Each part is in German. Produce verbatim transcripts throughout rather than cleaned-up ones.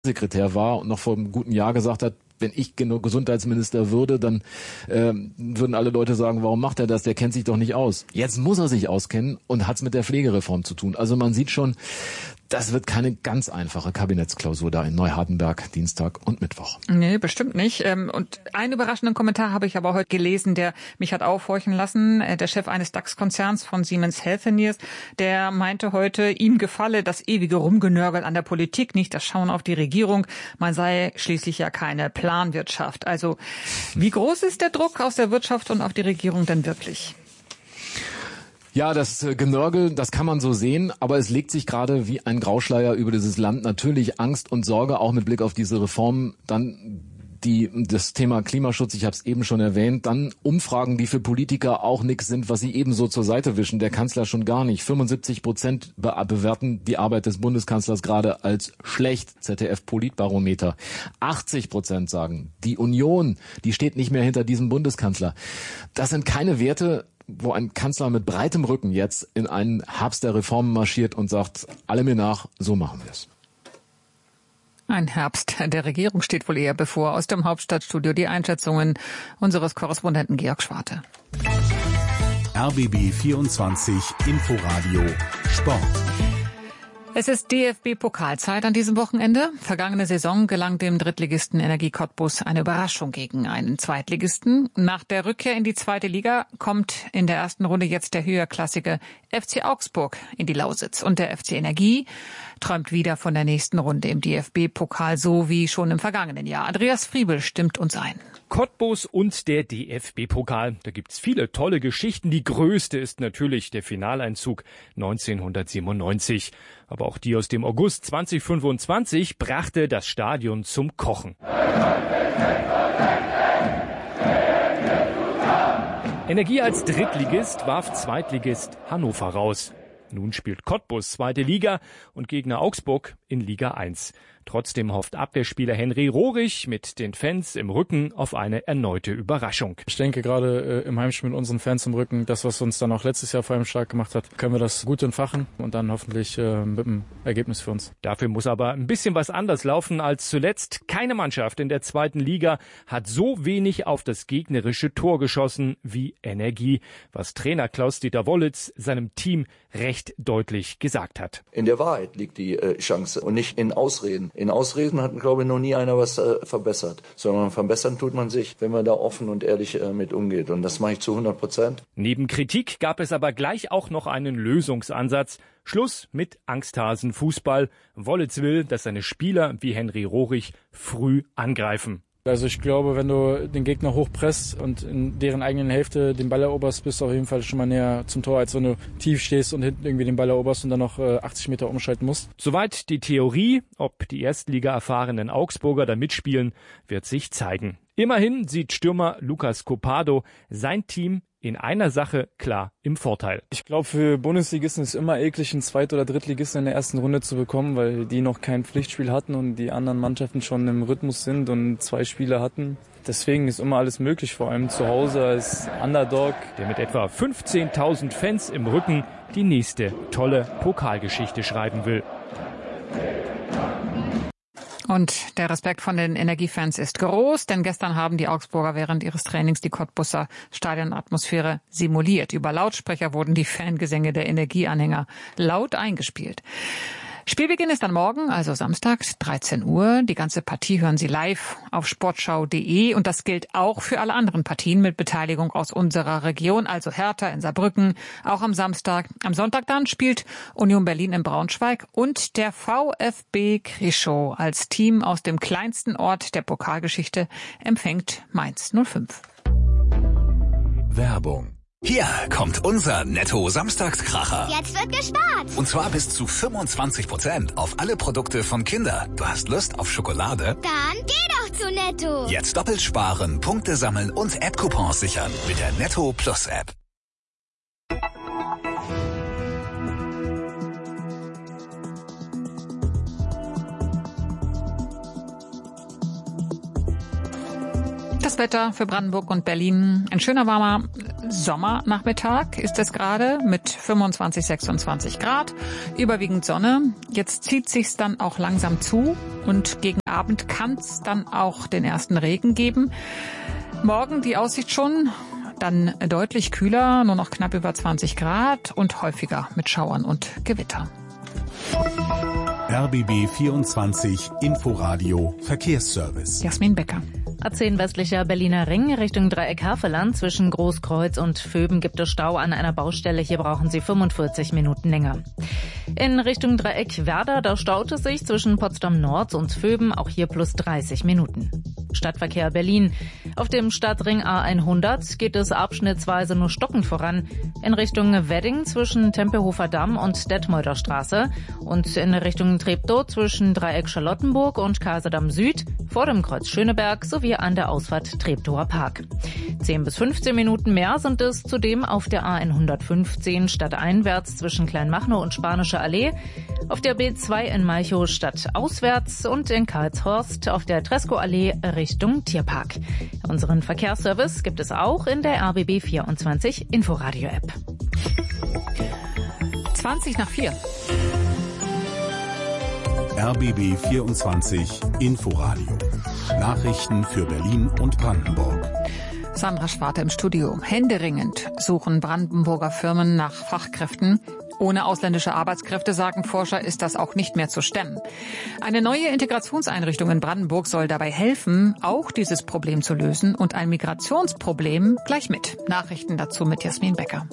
Sekretär war und noch vor einem guten Jahr gesagt hat, wenn ich Gesundheitsminister würde, dann äh, würden alle Leute sagen, warum macht er das? Der kennt sich doch nicht aus. Jetzt muss er sich auskennen und hat es mit der Pflegereform zu tun. Also man sieht schon, das wird keine ganz einfache Kabinettsklausur da in Neuhardenberg, Dienstag und Mittwoch. Nee, bestimmt nicht. Und einen überraschenden Kommentar habe ich aber heute gelesen, der mich hat aufhorchen lassen. Der Chef eines DAX-Konzerns von Siemens Healthineers, der meinte heute, ihm gefalle das ewige Rumgenörgel an der Politik, nicht das Schauen auf die Regierung. Man sei schließlich ja keine Planwirtschaft. Also wie groß ist der Druck aus der Wirtschaft und auf die Regierung denn wirklich? Ja, das Genörgel, das kann man so sehen, aber es legt sich gerade wie ein Grauschleier über dieses Land. Natürlich Angst und Sorge, auch mit Blick auf diese Reform. Dann die das Thema Klimaschutz, ich habe es eben schon erwähnt. Dann Umfragen, die für Politiker auch nichts sind, was sie ebenso zur Seite wischen. Der Kanzler schon gar nicht. fünfundsiebzig Prozent be- bewerten die Arbeit des Bundeskanzlers gerade als schlecht. Z D F-Politbarometer. achtzig Prozent sagen, die Union, die steht nicht mehr hinter diesem Bundeskanzler. Das sind keine Werte, wo ein Kanzler mit breitem Rücken jetzt in einen Herbst der Reformen marschiert und sagt, alle mir nach, so machen wir es. Ein Herbst der Regierung steht wohl eher bevor. Aus dem Hauptstadtstudio die Einschätzungen unseres Korrespondenten Georg Schwarte. R B B vierundzwanzig Inforadio Sport. Es ist D F B-Pokalzeit an diesem Wochenende. Vergangene Saison gelang dem Drittligisten Energie Cottbus eine Überraschung gegen einen Zweitligisten. Nach der Rückkehr in die zweite Liga kommt in der ersten Runde jetzt der höherklassige F C Augsburg in die Lausitz. Und der F C Energie träumt wieder von der nächsten Runde im D F B-Pokal, so wie schon im vergangenen Jahr. Andreas Friebel stimmt uns ein. Cottbus und der D F B-Pokal. Da gibt's viele tolle Geschichten. Die größte ist natürlich der Finaleinzug neunzehnhundertsiebenundneunzig. Aber auch die aus dem August zweitausendfünfundzwanzig brachte das Stadion zum Kochen. Energie als Drittligist warf Zweitligist Hannover raus. Nun spielt Cottbus zweite Liga und Gegner Augsburg in Liga eins. Trotzdem hofft Abwehrspieler Henry Rohrig mit den Fans im Rücken auf eine erneute Überraschung. Ich denke gerade äh, im Heimspiel mit unseren Fans im Rücken, das, was uns dann auch letztes Jahr vor allem stark gemacht hat, können wir das gut entfachen und dann hoffentlich äh, mit einem Ergebnis für uns. Dafür muss aber ein bisschen was anders laufen als zuletzt. Keine Mannschaft in der zweiten Liga hat so wenig auf das gegnerische Tor geschossen wie Energie, was Trainer Klaus-Dieter Wollitz seinem Team recht deutlich gesagt hat. In der Wahrheit liegt die äh, Chance und nicht in Ausreden. In Ausreden hat, glaube ich, noch nie einer was äh, verbessert, sondern verbessern tut man sich, wenn man da offen und ehrlich äh, mit umgeht. Und das mache ich zu hundert Prozent. Neben Kritik gab es aber gleich auch noch einen Lösungsansatz. Schluss mit Angsthasen-Fußball. Wollitz will, dass seine Spieler wie Henry Rohrig früh angreifen. Also ich glaube, wenn du den Gegner hochpresst und in deren eigenen Hälfte den Ball eroberst, bist du auf jeden Fall schon mal näher zum Tor, als wenn du tief stehst und hinten irgendwie den Ball eroberst und dann noch äh, achtzig Meter umschalten musst. Soweit die Theorie. Ob die Erstliga erfahrenen Augsburger da mitspielen, wird sich zeigen. Immerhin sieht Stürmer Lucas Copado sein Team in einer Sache klar im Vorteil. Ich glaube, für Bundesligisten ist es immer eklig, einen Zweit- oder Drittligisten in der ersten Runde zu bekommen, weil die noch kein Pflichtspiel hatten und die anderen Mannschaften schon im Rhythmus sind und zwei Spiele hatten. Deswegen ist immer alles möglich, vor allem zu Hause als Underdog. Der mit etwa fünfzehntausend Fans im Rücken die nächste tolle Pokalgeschichte schreiben will. Und der Respekt von den Energiefans ist groß, denn gestern haben die Augsburger während ihres Trainings die Cottbuser Stadionatmosphäre simuliert. Über Lautsprecher wurden die Fangesänge der Energieanhänger laut eingespielt. Spielbeginn ist dann morgen, also Samstag, dreizehn Uhr. Die ganze Partie hören Sie live auf sportschau punkt de. Und das gilt auch für alle anderen Partien mit Beteiligung aus unserer Region, also Hertha in Saarbrücken, auch am Samstag. Am Sonntag dann spielt Union Berlin in Braunschweig und der VfB Krischow als Team aus dem kleinsten Ort der Pokalgeschichte empfängt Mainz null fünf. Werbung. Hier kommt unser Netto-Samstagskracher. Jetzt wird gespart. Und zwar bis zu fünfundzwanzig Prozent auf alle Produkte von Kinder. Du hast Lust auf Schokolade? Dann geh doch zu Netto. Jetzt doppelt sparen, Punkte sammeln und App-Coupons sichern mit der Netto Plus App. Das Wetter für Brandenburg und Berlin. Ein schöner warmer Sommernachmittag ist es gerade mit fünfundzwanzig, sechsundzwanzig Grad, überwiegend Sonne. Jetzt zieht sich's dann auch langsam zu und gegen Abend kann es dann auch den ersten Regen geben. Morgen die Aussicht schon, dann deutlich kühler, nur noch knapp über zwanzig Grad und häufiger mit Schauern und Gewitter. R B B vierundzwanzig Inforadio Verkehrsservice. Jasmin Becker. A zehn westlicher Berliner Ring Richtung Dreieck Havelland. Zwischen Großkreuz und Vöben gibt es Stau an einer Baustelle. Hier brauchen Sie fünfundvierzig Minuten länger. In Richtung Dreieck Werder, da staut es sich zwischen Potsdam Nord und Vöben. Auch hier plus dreißig Minuten. Stadtverkehr Berlin. Auf dem Stadtring A hundert geht es abschnittsweise nur stockend voran. In Richtung Wedding zwischen Tempelhofer Damm und Detmolder Straße. Und in Richtung Treptow zwischen Dreieck Charlottenburg und Kaiserdamm Süd. Vor dem Kreuz Schöneberg sowie an der Ausfahrt Treptower Park. zehn bis fünfzehn Minuten mehr sind es zudem auf der A hundertfünfzehn stadteinwärts zwischen Kleinmachnow und Spanische Allee, auf der B zwei in Malchow stadtauswärts und in Karlshorst auf der Tresco-Allee Richtung Tierpark. Unseren Verkehrsservice gibt es auch in der R B B vierundzwanzig Inforadio-App. zwanzig nach vier. R B B vierundzwanzig Inforadio. Nachrichten für Berlin und Brandenburg. Sandra Schwarte im Studio. Händeringend suchen Brandenburger Firmen nach Fachkräften. Ohne ausländische Arbeitskräfte, sagen Forscher, ist das auch nicht mehr zu stemmen. Eine neue Integrationseinrichtung in Brandenburg soll dabei helfen, auch dieses Problem zu lösen und ein Migrationsproblem gleich mit. Nachrichten dazu mit Jasmin Becker.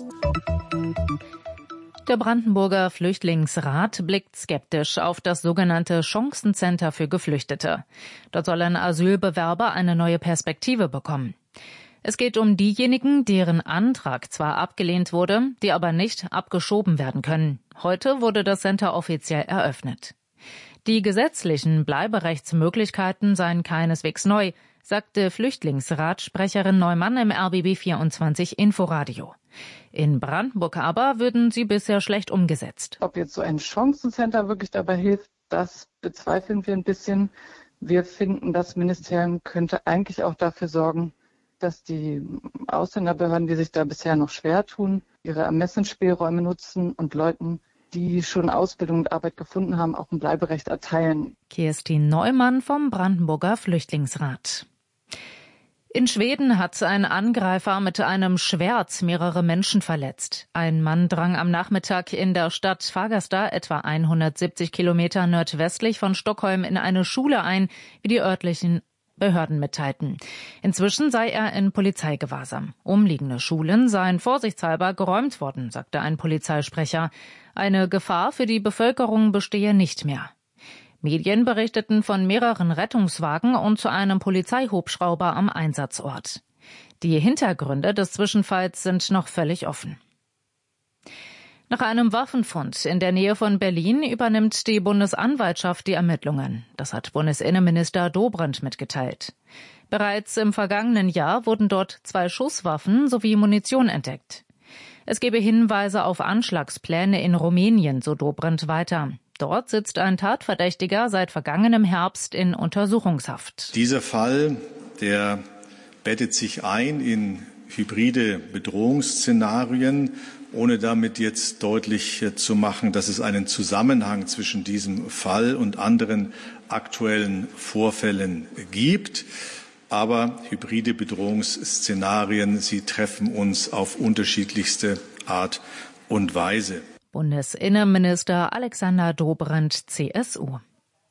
Der Brandenburger Flüchtlingsrat blickt skeptisch auf das sogenannte Chancencenter für Geflüchtete. Dort sollen Asylbewerber eine neue Perspektive bekommen. Es geht um diejenigen, deren Antrag zwar abgelehnt wurde, die aber nicht abgeschoben werden können. Heute wurde das Center offiziell eröffnet. Die gesetzlichen Bleiberechtsmöglichkeiten seien keineswegs neu, sagte Flüchtlingsratssprecherin Neumann im R B B vierundzwanzig Inforadio. In Brandenburg aber würden sie bisher schlecht umgesetzt. Ob jetzt so ein Chancencenter wirklich dabei hilft, das bezweifeln wir ein bisschen. Wir finden, das Ministerium könnte eigentlich auch dafür sorgen, dass die Ausländerbehörden, die sich da bisher noch schwer tun, ihre Ermessensspielräume nutzen und Leuten, die schon Ausbildung und Arbeit gefunden haben, auch ein Bleiberecht erteilen. Kerstin Neumann vom Brandenburger Flüchtlingsrat. In Schweden hat ein Angreifer mit einem Schwert mehrere Menschen verletzt. Ein Mann drang am Nachmittag in der Stadt Fagersta, etwa hundertsiebzig Kilometer nordwestlich von Stockholm, in eine Schule ein, wie die örtlichen Behörden mitteilten. Inzwischen sei er in Polizeigewahrsam. Umliegende Schulen seien vorsichtshalber geräumt worden, sagte ein Polizeisprecher. Eine Gefahr für die Bevölkerung bestehe nicht mehr. Medien berichteten von mehreren Rettungswagen und zu einem Polizeihubschrauber am Einsatzort. Die Hintergründe des Zwischenfalls sind noch völlig offen. Nach einem Waffenfund in der Nähe von Berlin übernimmt die Bundesanwaltschaft die Ermittlungen. Das hat Bundesinnenminister Dobrindt mitgeteilt. Bereits im vergangenen Jahr wurden dort zwei Schusswaffen sowie Munition entdeckt. Es gebe Hinweise auf Anschlagspläne in Rumänien, so Dobrindt weiter. Dort sitzt ein Tatverdächtiger seit vergangenem Herbst in Untersuchungshaft. Dieser Fall, der bettet sich ein in hybride Bedrohungsszenarien, ohne damit jetzt deutlich zu machen, dass es einen Zusammenhang zwischen diesem Fall und anderen aktuellen Vorfällen gibt. Aber hybride Bedrohungsszenarien, sie treffen uns auf unterschiedlichste Art und Weise. Bundesinnenminister Alexander Dobrindt, C S U.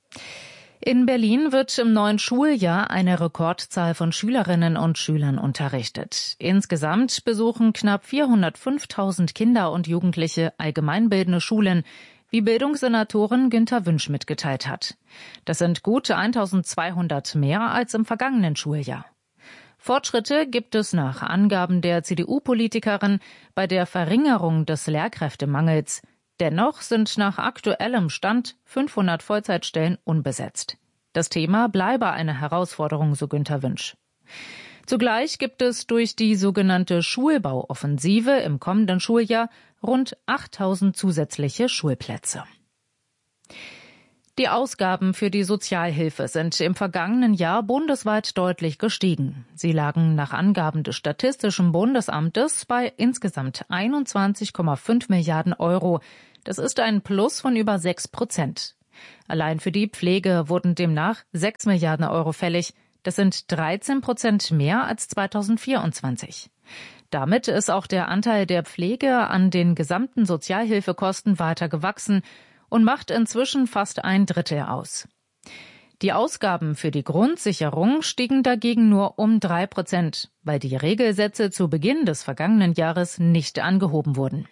In Berlin wird im neuen Schuljahr eine Rekordzahl von Schülerinnen und Schülern unterrichtet. Insgesamt besuchen knapp vierhundertfünftausend Kinder und Jugendliche allgemeinbildende Schulen, wie Bildungssenatorin Günther Wünsch mitgeteilt hat. Das sind gut eintausendzweihundert mehr als im vergangenen Schuljahr. Fortschritte gibt es nach Angaben der C D U-Politikerin bei der Verringerung des Lehrkräftemangels. Dennoch sind nach aktuellem Stand fünfhundert Vollzeitstellen unbesetzt. Das Thema bleibe eine Herausforderung, so Günther Wünsch. Zugleich gibt es durch die sogenannte Schulbauoffensive im kommenden Schuljahr rund achttausend zusätzliche Schulplätze. Die Ausgaben für die Sozialhilfe sind im vergangenen Jahr bundesweit deutlich gestiegen. Sie lagen nach Angaben des Statistischen Bundesamtes bei insgesamt einundzwanzig Komma fünf Milliarden Euro. Das ist ein Plus von über sechs Prozent. Allein für die Pflege wurden demnach sechs Milliarden Euro fällig. Das sind dreizehn Prozent mehr als zweitausendvierundzwanzig. Damit ist auch der Anteil der Pflege an den gesamten Sozialhilfekosten weiter gewachsen und macht inzwischen fast ein Drittel aus. Die Ausgaben für die Grundsicherung stiegen dagegen nur um drei Prozent, weil die Regelsätze zu Beginn des vergangenen Jahres nicht angehoben wurden.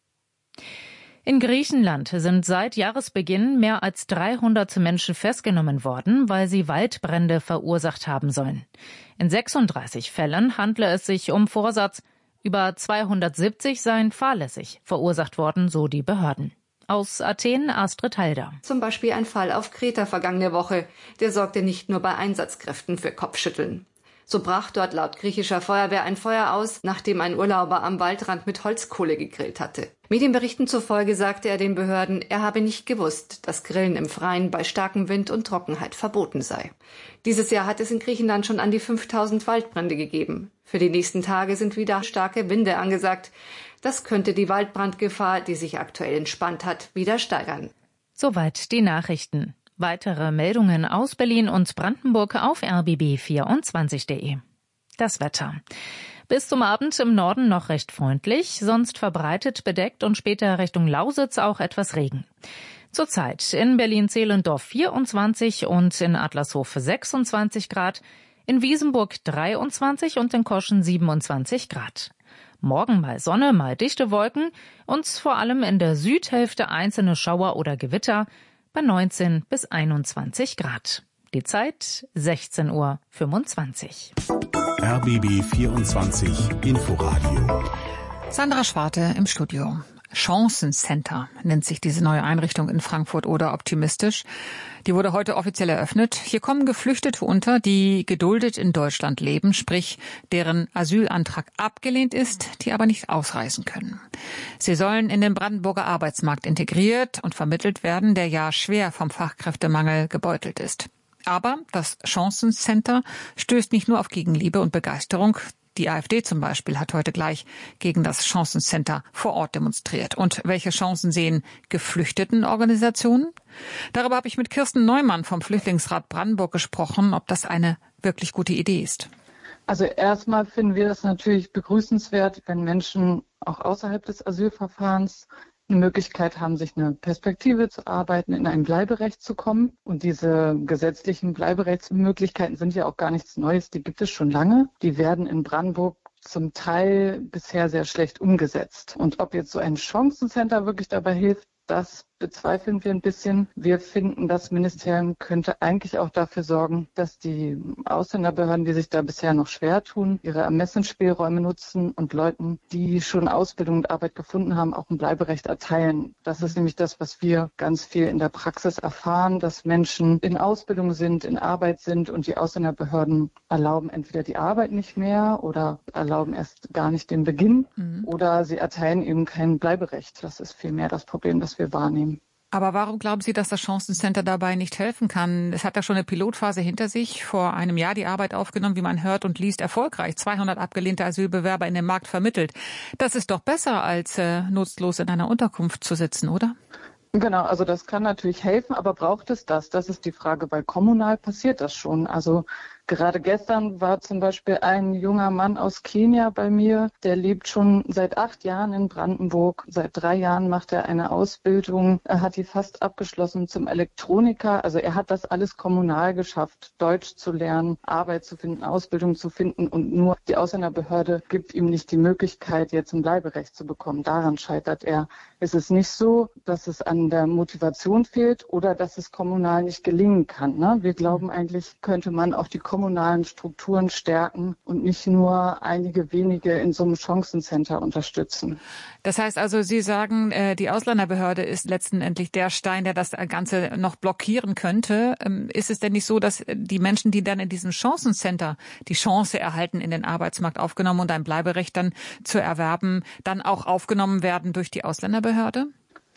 In Griechenland sind seit Jahresbeginn mehr als dreihundert Menschen festgenommen worden, weil sie Waldbrände verursacht haben sollen. In sechsunddreißig Fällen handle es sich um Vorsatz, über zweihundertsiebzig seien fahrlässig verursacht worden, so die Behörden. Aus Athen Astrid Halder. Zum Beispiel ein Fall auf Kreta vergangene Woche. Der sorgte nicht nur bei Einsatzkräften für Kopfschütteln. So brach dort laut griechischer Feuerwehr ein Feuer aus, nachdem ein Urlauber am Waldrand mit Holzkohle gegrillt hatte. Medienberichten zufolge sagte er den Behörden, er habe nicht gewusst, dass Grillen im Freien bei starkem Wind und Trockenheit verboten sei. Dieses Jahr hat es in Griechenland schon an die fünftausend Waldbrände gegeben. Für die nächsten Tage sind wieder starke Winde angesagt. Das könnte die Waldbrandgefahr, die sich aktuell entspannt hat, wieder steigern. Soweit die Nachrichten. Weitere Meldungen aus Berlin und Brandenburg auf r b b vierundzwanzig punkt de. Das Wetter. Bis zum Abend im Norden noch recht freundlich, sonst verbreitet bedeckt und später Richtung Lausitz auch etwas Regen. Zurzeit in Berlin-Zehlendorf vierundzwanzig und in Adlershof sechsundzwanzig Grad, in Wiesenburg dreiundzwanzig und in Koschen siebenundzwanzig Grad. Morgen mal Sonne, mal dichte Wolken und vor allem in der Südhälfte einzelne Schauer oder Gewitter bei neunzehn bis einundzwanzig Grad. Die Zeit sechzehn Uhr fünfundzwanzig. R B B vierundzwanzig Inforadio. Sandra Schwarte im Studio. Chancencenter nennt sich diese neue Einrichtung in Frankfurt oder optimistisch. Die wurde heute offiziell eröffnet. Hier kommen Geflüchtete unter, die geduldet in Deutschland leben, sprich deren Asylantrag abgelehnt ist, die aber nicht ausreisen können. Sie sollen in den Brandenburger Arbeitsmarkt integriert und vermittelt werden, der ja schwer vom Fachkräftemangel gebeutelt ist. Aber das Chancencenter stößt nicht nur auf Gegenliebe und Begeisterung. Die AfD zum Beispiel hat heute gleich gegen das Chancencenter vor Ort demonstriert. Und welche Chancen sehen Geflüchtetenorganisationen? Darüber habe ich mit Kirsten Neumann vom Flüchtlingsrat Brandenburg gesprochen, ob das eine wirklich gute Idee ist. Also erstmal finden wir das natürlich begrüßenswert, wenn Menschen auch außerhalb des Asylverfahrens eine Möglichkeit haben, sich eine Perspektive zu arbeiten, in ein Bleiberecht zu kommen. Und diese gesetzlichen Bleiberechtsmöglichkeiten sind ja auch gar nichts Neues, die gibt es schon lange. Die werden in Brandenburg zum Teil bisher sehr schlecht umgesetzt. Und ob jetzt so ein Chancencenter wirklich dabei hilft, das bezweifeln wir ein bisschen. Wir finden, das Ministerium könnte eigentlich auch dafür sorgen, dass die Ausländerbehörden, die sich da bisher noch schwer tun, ihre Ermessensspielräume nutzen und Leuten, die schon Ausbildung und Arbeit gefunden haben, auch ein Bleiberecht erteilen. Das ist nämlich das, was wir ganz viel in der Praxis erfahren, dass Menschen in Ausbildung sind, in Arbeit sind und die Ausländerbehörden erlauben entweder die Arbeit nicht mehr oder erlauben erst gar nicht den Beginn mhm. oder sie erteilen eben kein Bleiberecht. Das ist vielmehr das Problem, das wir wahrnehmen. Aber warum glauben Sie, dass das Chancencenter dabei nicht helfen kann? Es hat ja schon eine Pilotphase hinter sich, vor einem Jahr die Arbeit aufgenommen, wie man hört und liest, erfolgreich. zweihundert abgelehnte Asylbewerber in den Markt vermittelt. Das ist doch besser, als äh, nutzlos in einer Unterkunft zu sitzen, oder? Genau, also das kann natürlich helfen, aber braucht es das? Das ist die Frage, weil kommunal passiert das schon. Also gerade gestern war zum Beispiel ein junger Mann aus Kenia bei mir, der lebt schon seit acht Jahren in Brandenburg. Seit drei Jahren macht er eine Ausbildung. Er hat die fast abgeschlossen zum Elektroniker. Also er hat das alles kommunal geschafft, Deutsch zu lernen, Arbeit zu finden, Ausbildung zu finden. Und nur die Ausländerbehörde gibt ihm nicht die Möglichkeit, jetzt ein Bleiberecht zu bekommen. Daran scheitert er. Es ist nicht so, dass es an der Motivation fehlt oder dass es kommunal nicht gelingen kann. Ne? Wir glauben eigentlich, könnte man auch die kommunalen Strukturen stärken und nicht nur einige wenige in so einem Chancencenter unterstützen. Das heißt also, Sie sagen, die Ausländerbehörde ist letztendlich der Stein, der das Ganze noch blockieren könnte. Ist es denn nicht so, dass die Menschen, die dann in diesem Chancencenter die Chance erhalten, in den Arbeitsmarkt aufgenommen und ein Bleiberecht dann zu erwerben, dann auch aufgenommen werden durch die Ausländerbehörde?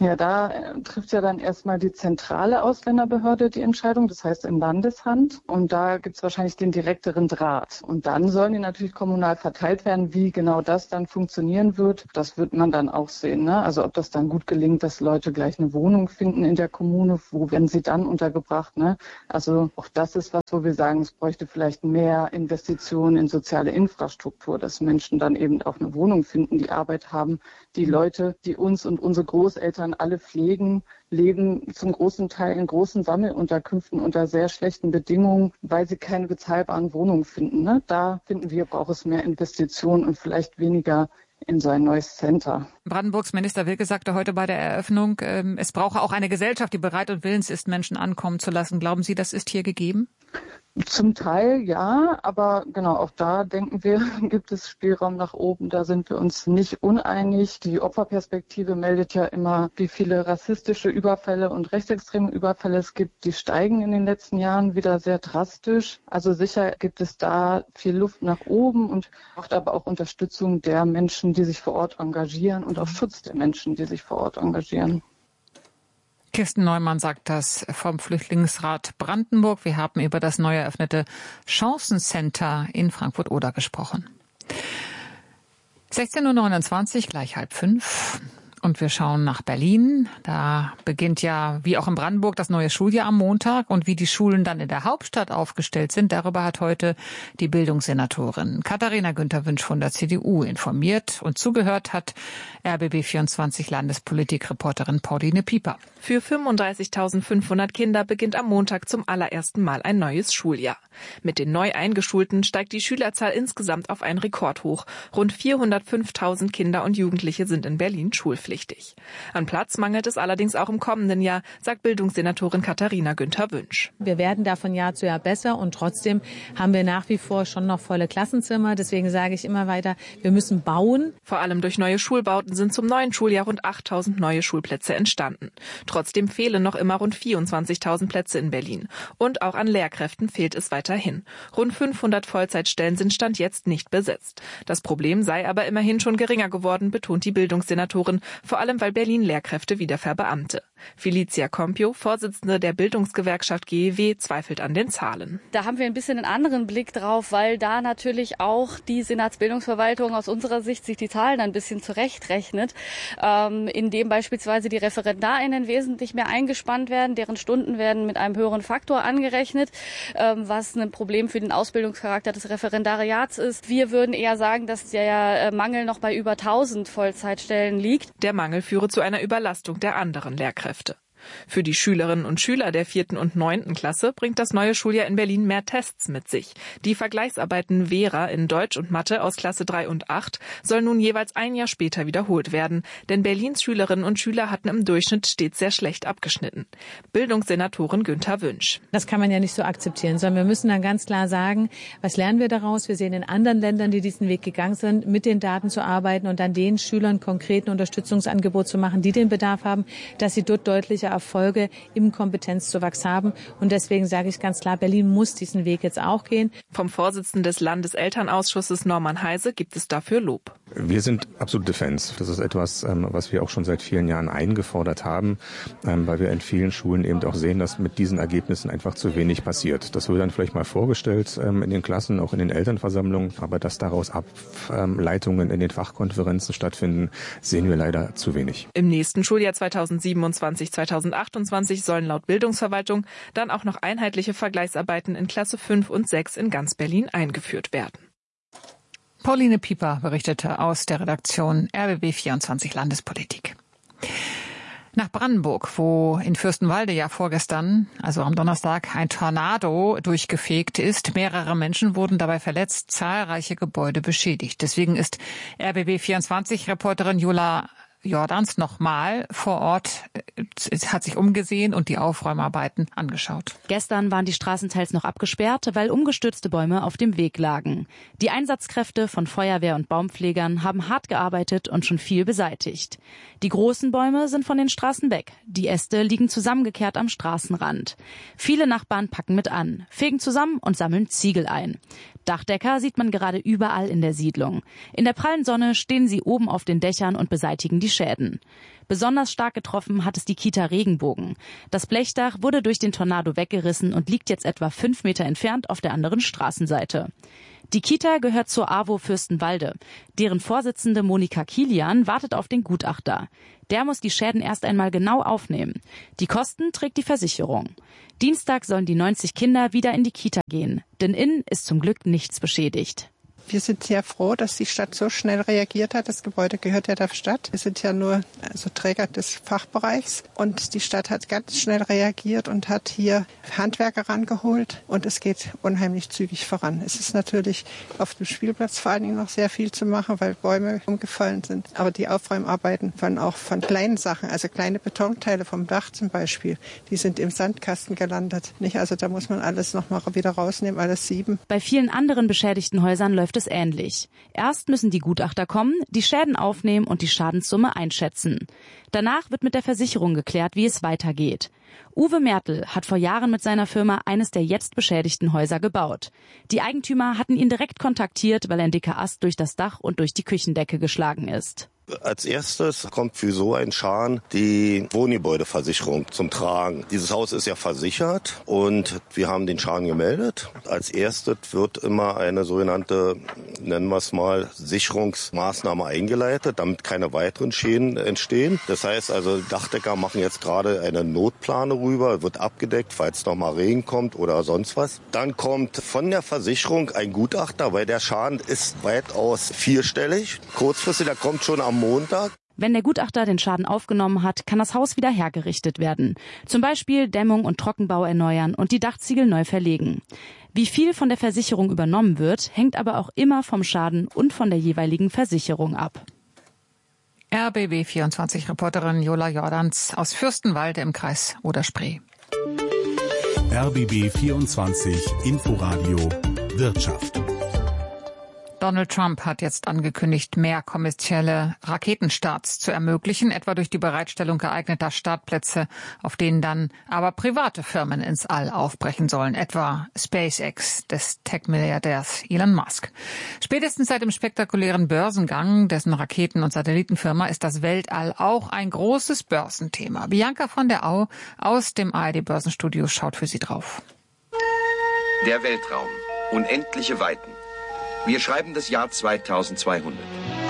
Ja, da äh, trifft ja dann erstmal die zentrale Ausländerbehörde die Entscheidung, das heißt in Landeshand. Und da gibt's wahrscheinlich den direkteren Draht. Und dann sollen die natürlich kommunal verteilt werden. Wie genau das dann funktionieren wird, das wird man dann auch sehen. Ne? Also ob das dann gut gelingt, dass Leute gleich eine Wohnung finden in der Kommune, wo werden sie dann untergebracht? Ne? Also auch das ist was, wo wir sagen, es bräuchte vielleicht mehr Investitionen in soziale Infrastruktur, dass Menschen dann eben auch eine Wohnung finden, die Arbeit haben. Die Leute, die uns und unsere Großeltern alle pflegen, leben zum großen Teil in großen Sammelunterkünften unter sehr schlechten Bedingungen, weil sie keine bezahlbaren Wohnungen finden. Ne? Da finden wir, braucht es mehr Investitionen und vielleicht weniger in so ein neues Center. Brandenburgs Minister Wilke sagte heute bei der Eröffnung, ähm, es brauche auch eine Gesellschaft, die bereit und willens ist, Menschen ankommen zu lassen. Glauben Sie, das ist hier gegeben? Zum Teil ja, aber genau, auch da denken wir, gibt es Spielraum nach oben. Da sind wir uns nicht uneinig. Die Opferperspektive meldet ja immer, wie viele rassistische Überfälle und rechtsextreme Überfälle es gibt. Die steigen in den letzten Jahren wieder sehr drastisch. Also sicher gibt es da viel Luft nach oben und braucht aber auch Unterstützung der Menschen, die sich vor Ort engagieren und auch Schutz der Menschen, die sich vor Ort engagieren. Kirsten Neumann sagt das vom Flüchtlingsrat Brandenburg. Wir haben über das neu eröffnete Chancencenter in Frankfurt-Oder gesprochen. sechzehn Uhr neunundzwanzig, gleich halb fünf. Und wir schauen nach Berlin. Da beginnt ja, wie auch in Brandenburg, das neue Schuljahr am Montag. Und wie die Schulen dann in der Hauptstadt aufgestellt sind, darüber hat heute die Bildungssenatorin Katharina Günther-Wünsch von der C D U informiert. Und zugehört hat R B B vierundzwanzig Landespolitik-Reporterin Pauline Pieper. Für fünfunddreißigtausendfünfhundert Kinder beginnt am Montag zum allerersten Mal ein neues Schuljahr. Mit den neu Eingeschulten steigt die Schülerzahl insgesamt auf ein Rekordhoch. Rund vierhundertfünftausend Kinder und Jugendliche sind in Berlin schulpflichtig. An Platz mangelt es allerdings auch im kommenden Jahr, sagt Bildungssenatorin Katharina Günther-Wünsch. Wir werden da von Jahr zu Jahr besser und trotzdem haben wir nach wie vor schon noch volle Klassenzimmer. Deswegen sage ich immer weiter, wir müssen bauen. Vor allem durch neue Schulbauten sind zum neuen Schuljahr rund achttausend neue Schulplätze entstanden. Trotzdem fehlen noch immer rund vierundzwanzigtausend Plätze in Berlin. Und auch an Lehrkräften fehlt es weiterhin. Rund fünfhundert Vollzeitstellen sind Stand jetzt nicht besetzt. Das Problem sei aber immerhin schon geringer geworden, betont die Bildungssenatorin, vor allem weil Berlin Lehrkräfte wieder verbeamte. Felicia Compio, Vorsitzende der Bildungsgewerkschaft G E W, zweifelt an den Zahlen. Da haben wir ein bisschen einen anderen Blick drauf, weil da natürlich auch die Senatsbildungsverwaltung aus unserer Sicht sich die Zahlen ein bisschen zurechtrechnet, ähm, indem beispielsweise die ReferendarInnen wesentlich mehr eingespannt werden, deren Stunden werden mit einem höheren Faktor angerechnet, ähm, was ein Problem für den Ausbildungscharakter des Referendariats ist. Wir würden eher sagen, dass der Mangel noch bei über tausend Vollzeitstellen liegt. Der Mangel führe zu einer Überlastung der anderen Lehrkräfte. Für die Schülerinnen und Schüler der vierten und neunten Klasse bringt das neue Schuljahr in Berlin mehr Tests mit sich. Die Vergleichsarbeiten Vera in Deutsch und Mathe aus Klasse drei und acht sollen nun jeweils ein Jahr später wiederholt werden, denn Berlins Schülerinnen und Schüler hatten im Durchschnitt stets sehr schlecht abgeschnitten. Bildungssenatorin Günther-Wünsch. Das kann man ja nicht so akzeptieren, sondern wir müssen dann ganz klar sagen, was lernen wir daraus? Wir sehen in anderen Ländern, die diesen Weg gegangen sind, mit den Daten zu arbeiten und dann den Schülern konkreten Unterstützungsangebot zu machen, die den Bedarf haben, dass sie dort deutlicher Erfolge im Kompetenzzuwachs haben. Und deswegen sage ich ganz klar, Berlin muss diesen Weg jetzt auch gehen. Vom Vorsitzenden des Landeselternausschusses Norman Heise gibt es dafür Lob. Wir sind absolute Fans. Das ist etwas, was wir auch schon seit vielen Jahren eingefordert haben, weil wir in vielen Schulen eben auch sehen, dass mit diesen Ergebnissen einfach zu wenig passiert. Das wird dann vielleicht mal vorgestellt in den Klassen, auch in den Elternversammlungen, aber dass daraus Ableitungen in den Fachkonferenzen stattfinden, sehen wir leider zu wenig. Im nächsten Schuljahr zweitausendsiebenundzwanzig zweitausendachtundzwanzig sollen laut Bildungsverwaltung dann auch noch einheitliche Vergleichsarbeiten in Klasse fünf und sechs in ganz Berlin eingeführt werden. Pauline Pieper berichtete aus der Redaktion R B B vierundzwanzig Landespolitik. Nach Brandenburg, wo in Fürstenwalde ja vorgestern, also am Donnerstag, ein Tornado durchgefegt ist. Mehrere Menschen wurden dabei verletzt, zahlreiche Gebäude beschädigt. Deswegen ist R B B vierundzwanzig-Reporterin Jula Jordans nochmal vor Ort, hat sich umgesehen und die Aufräumarbeiten angeschaut. Gestern waren die Straßenteils noch abgesperrt, weil umgestürzte Bäume auf dem Weg lagen. Die Einsatzkräfte von Feuerwehr und Baumpflegern haben hart gearbeitet und schon viel beseitigt. Die großen Bäume sind von den Straßen weg. Die Äste liegen zusammengekehrt am Straßenrand. Viele Nachbarn packen mit an, fegen zusammen und sammeln Ziegel ein. Dachdecker sieht man gerade überall in der Siedlung. In der prallen Sonne stehen sie oben auf den Dächern und beseitigen die Schäden. Besonders stark getroffen hat es die Kita Regenbogen. Das Blechdach wurde durch den Tornado weggerissen und liegt jetzt etwa fünf Meter entfernt auf der anderen Straßenseite. Die Kita gehört zur AWO Fürstenwalde. Deren Vorsitzende Monika Kilian wartet auf den Gutachter. Der muss die Schäden erst einmal genau aufnehmen. Die Kosten trägt die Versicherung. Dienstag sollen die neunzig Kinder wieder in die Kita gehen, denn innen ist zum Glück nichts beschädigt. Wir sind sehr froh, dass die Stadt so schnell reagiert hat. Das Gebäude gehört ja der Stadt. Wir sind ja nur also Träger des Fachbereichs. Und die Stadt hat ganz schnell reagiert und hat hier Handwerker rangeholt. Und es geht unheimlich zügig voran. Es ist natürlich auf dem Spielplatz vor allen Dingen noch sehr viel zu machen, weil Bäume umgefallen sind. Aber die Aufräumarbeiten waren auch von kleinen Sachen, also kleine Betonteile vom Dach zum Beispiel, die sind im Sandkasten gelandet. Nicht? Also da muss man alles noch mal wieder rausnehmen, alles sieben. Bei vielen anderen beschädigten Häusern läuft es ähnlich. Erst müssen die Gutachter kommen, die Schäden aufnehmen und die Schadenssumme einschätzen. Danach wird mit der Versicherung geklärt, wie es weitergeht. Uwe Mertel hat vor Jahren mit seiner Firma eines der jetzt beschädigten Häuser gebaut. Die Eigentümer hatten ihn direkt kontaktiert, weil ein dicker Ast durch das Dach und durch die Küchendecke geschlagen ist. Als erstes kommt für so einen Schaden die Wohngebäudeversicherung zum Tragen. Dieses Haus ist ja versichert und wir haben den Schaden gemeldet. Als erstes wird immer eine sogenannte, nennen wir es mal, Sicherungsmaßnahme eingeleitet, damit keine weiteren Schäden entstehen. Das heißt also, Dachdecker machen jetzt gerade eine Notplane rüber, wird abgedeckt, falls noch mal Regen kommt oder sonst was. Dann kommt von der Versicherung ein Gutachter, weil der Schaden ist weitaus vierstellig. Kurzfristig, da kommt schon am Montag. Wenn der Gutachter den Schaden aufgenommen hat, kann das Haus wieder hergerichtet werden. Zum Beispiel Dämmung und Trockenbau erneuern und die Dachziegel neu verlegen. Wie viel von der Versicherung übernommen wird, hängt aber auch immer vom Schaden und von der jeweiligen Versicherung ab. R B B vierundzwanzig-Reporterin Jola Jordans aus Fürstenwalde im Kreis Oder-Spree. R B B vierundzwanzig Inforadio Wirtschaft. Donald Trump hat jetzt angekündigt, mehr kommerzielle Raketenstarts zu ermöglichen, etwa durch die Bereitstellung geeigneter Startplätze, auf denen dann aber private Firmen ins All aufbrechen sollen, etwa SpaceX des Tech-Milliardärs Elon Musk. Spätestens seit dem spektakulären Börsengang dessen Raketen- und Satellitenfirma ist das Weltall auch ein großes Börsenthema. Bianca von der Au aus dem A R D-Börsenstudio schaut für Sie drauf. Der Weltraum. Unendliche Weiten. Wir schreiben das Jahr zweitausendzweihundert.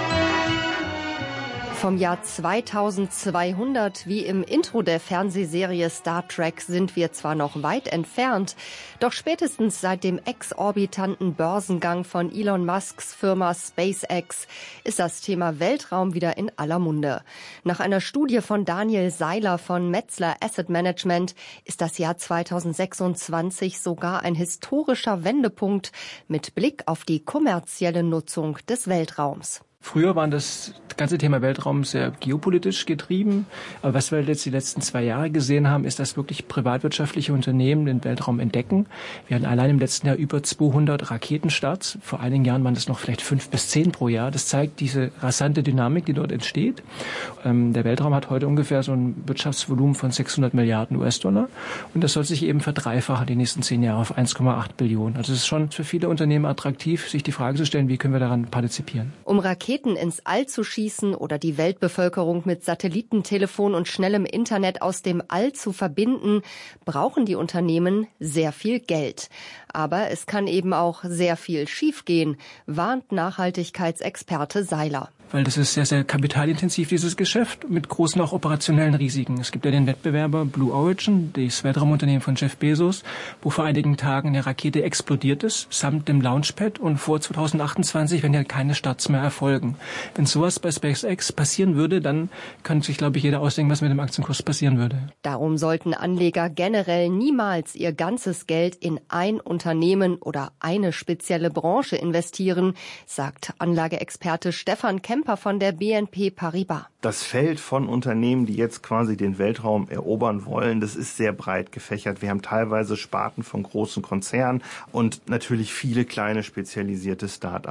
Vom Jahr zweitausendzweihundert, wie im Intro der Fernsehserie Star Trek, sind wir zwar noch weit entfernt, doch spätestens seit dem exorbitanten Börsengang von Elon Musks Firma SpaceX ist das Thema Weltraum wieder in aller Munde. Nach einer Studie von Daniel Seiler von Metzler Asset Management ist das Jahr zweitausendsechsundzwanzig sogar ein historischer Wendepunkt mit Blick auf die kommerzielle Nutzung des Weltraums. Früher war das ganze Thema Weltraum sehr geopolitisch getrieben. Aber was wir jetzt die letzten zwei Jahre gesehen haben, ist, dass wirklich privatwirtschaftliche Unternehmen den Weltraum entdecken. Wir hatten allein im letzten Jahr über zweihundert Raketenstarts. Vor einigen Jahren waren das noch vielleicht fünf bis zehn pro Jahr. Das zeigt diese rasante Dynamik, die dort entsteht. Ähm, der Weltraum hat heute ungefähr so ein Wirtschaftsvolumen von sechshundert Milliarden U S-Dollar. Und das soll sich eben verdreifachen die nächsten zehn Jahre auf eins Komma acht Billionen. Also es ist schon für viele Unternehmen attraktiv, sich die Frage zu stellen, wie können wir daran partizipieren. Um Raketen ins All zu schießen oder die Weltbevölkerung mit Satellitentelefon und schnellem Internet aus dem All zu verbinden, brauchen die Unternehmen sehr viel Geld. Aber es kann eben auch sehr viel schiefgehen, warnt Nachhaltigkeitsexperte Seiler. Weil das ist sehr, sehr kapitalintensiv, dieses Geschäft, mit großen auch operationellen Risiken. Es gibt ja den Wettbewerber Blue Origin, das Weltraumunternehmen von Jeff Bezos, wo vor einigen Tagen eine Rakete explodiert ist, samt dem Launchpad, und vor zweitausendachtundzwanzig werden ja keine Starts mehr erfolgen. Wenn sowas bei SpaceX passieren würde, dann könnte sich, glaube ich, jeder ausdenken, was mit dem Aktienkurs passieren würde. Darum sollten Anleger generell niemals ihr ganzes Geld in ein Unternehmen oder eine spezielle Branche investieren, sagt Anlageexperte Stefan Kemper von der B N P Paribas. Das Feld von Unternehmen, die jetzt quasi den Weltraum erobern wollen, das ist sehr breit gefächert. Wir haben teilweise Sparten von großen Konzernen und natürlich viele kleine spezialisierte Start-ups.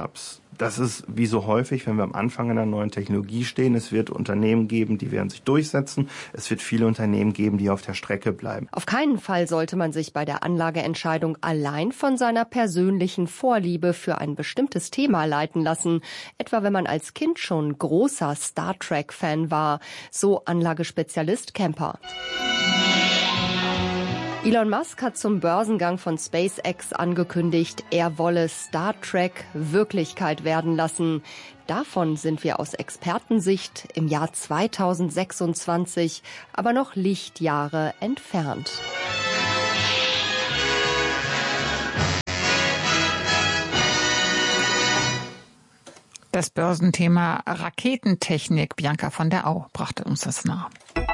Das ist wie so häufig, wenn wir am Anfang einer neuen Technologie stehen. Es wird Unternehmen geben, die werden sich durchsetzen. Es wird viele Unternehmen geben, die auf der Strecke bleiben. Auf keinen Fall sollte man sich bei der Anlageentscheidung allein von seiner persönlichen Vorliebe für ein bestimmtes Thema leiten lassen. Etwa wenn man als Kind schon großer Star Trek-Fan war. So Anlagespezialist Kemper. Elon Musk hat zum Börsengang von SpaceX angekündigt, er wolle Star Trek Wirklichkeit werden lassen. Davon sind wir aus Expertensicht im Jahr zweitausendsechsundzwanzig aber noch Lichtjahre entfernt. Das Börsenthema Raketentechnik, Bianca von der Au, brachte uns das nahe.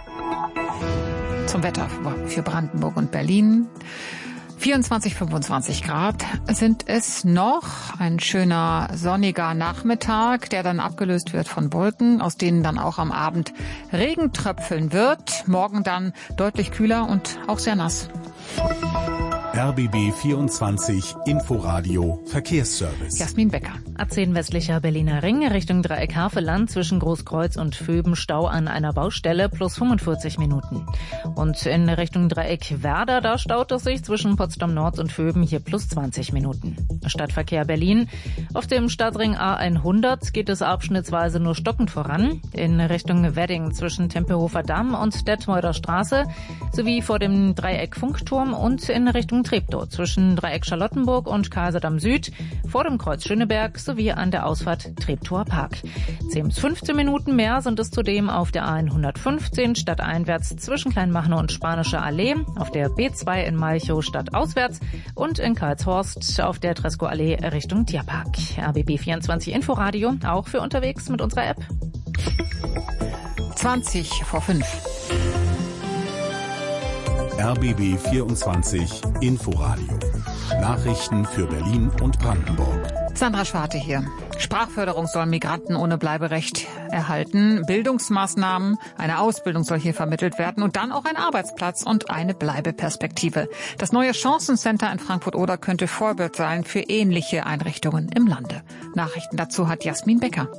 Zum Wetter für Brandenburg und Berlin. vierundzwanzig, fünfundzwanzig Grad sind es noch. Ein schöner sonniger Nachmittag, der dann abgelöst wird von Wolken, aus denen dann auch am Abend Regen tröpfeln wird. Morgen dann deutlich kühler und auch sehr nass. R B B vierundzwanzig Inforadio Verkehrsservice. Jasmin Becker. A zehn westlicher Berliner Ring Richtung Dreieck Havelland zwischen Großkreuz und Vöben Stau an einer Baustelle plus fünfundvierzig Minuten. Und in Richtung Dreieck Werder, da staut es sich zwischen Potsdam Nord und Vöben hier plus zwanzig Minuten. Stadtverkehr Berlin. Auf dem Stadtring A hundert geht es abschnittsweise nur stockend voran. In Richtung Wedding zwischen Tempelhofer Damm und Detmolder Straße sowie vor dem Dreieck Funkturm und in Richtung Treptow zwischen Dreieck Charlottenburg und Kaiserdamm Süd, vor dem Kreuz Schöneberg sowie an der Ausfahrt Treptower Park. zehn bis fünfzehn Minuten mehr sind es zudem auf der A hundertfünfzehn stadteinwärts zwischen Kleinmachnow und Spanische Allee, auf der B zwei in Malchow stadtauswärts und in Karlshorst auf der Tresco-Allee Richtung Tierpark. R B B vierundzwanzig Inforadio, auch für unterwegs mit unserer App. zwanzig vor fünf. R B B vierundzwanzig Inforadio. Nachrichten für Berlin und Brandenburg. Sandra Schwarte hier. Sprachförderung soll Migranten ohne Bleiberecht erhalten. Bildungsmaßnahmen, eine Ausbildung soll hier vermittelt werden und dann auch ein Arbeitsplatz und eine Bleibeperspektive. Das neue Chancencenter in Frankfurt-Oder könnte Vorbild sein für ähnliche Einrichtungen im Lande. Nachrichten dazu hat Jasmin Becker.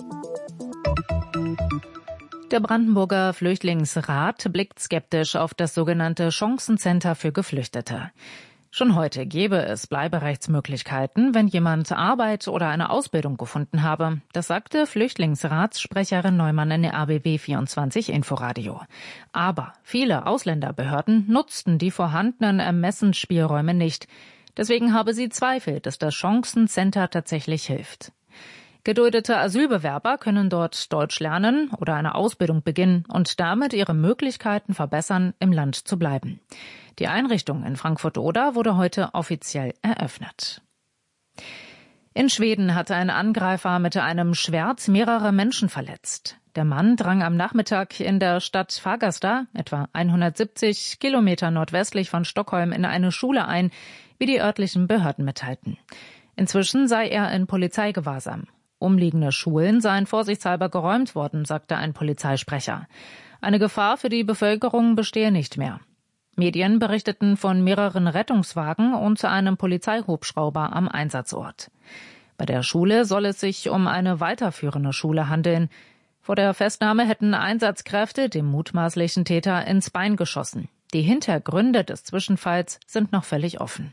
Der Brandenburger Flüchtlingsrat blickt skeptisch auf das sogenannte Chancencenter für Geflüchtete. Schon heute gäbe es Bleiberechtsmöglichkeiten, wenn jemand Arbeit oder eine Ausbildung gefunden habe. Das sagte Flüchtlingsratssprecherin Neumann in der R B B vierundzwanzig Inforadio. Aber viele Ausländerbehörden nutzten die vorhandenen Ermessensspielräume nicht. Deswegen habe sie Zweifel, dass das Chancencenter tatsächlich hilft. Geduldete Asylbewerber können dort Deutsch lernen oder eine Ausbildung beginnen und damit ihre Möglichkeiten verbessern, im Land zu bleiben. Die Einrichtung in Frankfurt-Oder wurde heute offiziell eröffnet. In Schweden hatte ein Angreifer mit einem Schwert mehrere Menschen verletzt. Der Mann drang am Nachmittag in der Stadt Fagersta, etwa hundertsiebzig Kilometer nordwestlich von Stockholm, in eine Schule ein, wie die örtlichen Behörden mitteilten. Inzwischen sei er in Polizeigewahrsam. Umliegende Schulen seien vorsichtshalber geräumt worden, sagte ein Polizeisprecher. Eine Gefahr für die Bevölkerung bestehe nicht mehr. Medien berichteten von mehreren Rettungswagen und einem Polizeihubschrauber am Einsatzort. Bei der Schule soll es sich um eine weiterführende Schule handeln. Vor der Festnahme hätten Einsatzkräfte dem mutmaßlichen Täter ins Bein geschossen. Die Hintergründe des Zwischenfalls sind noch völlig offen.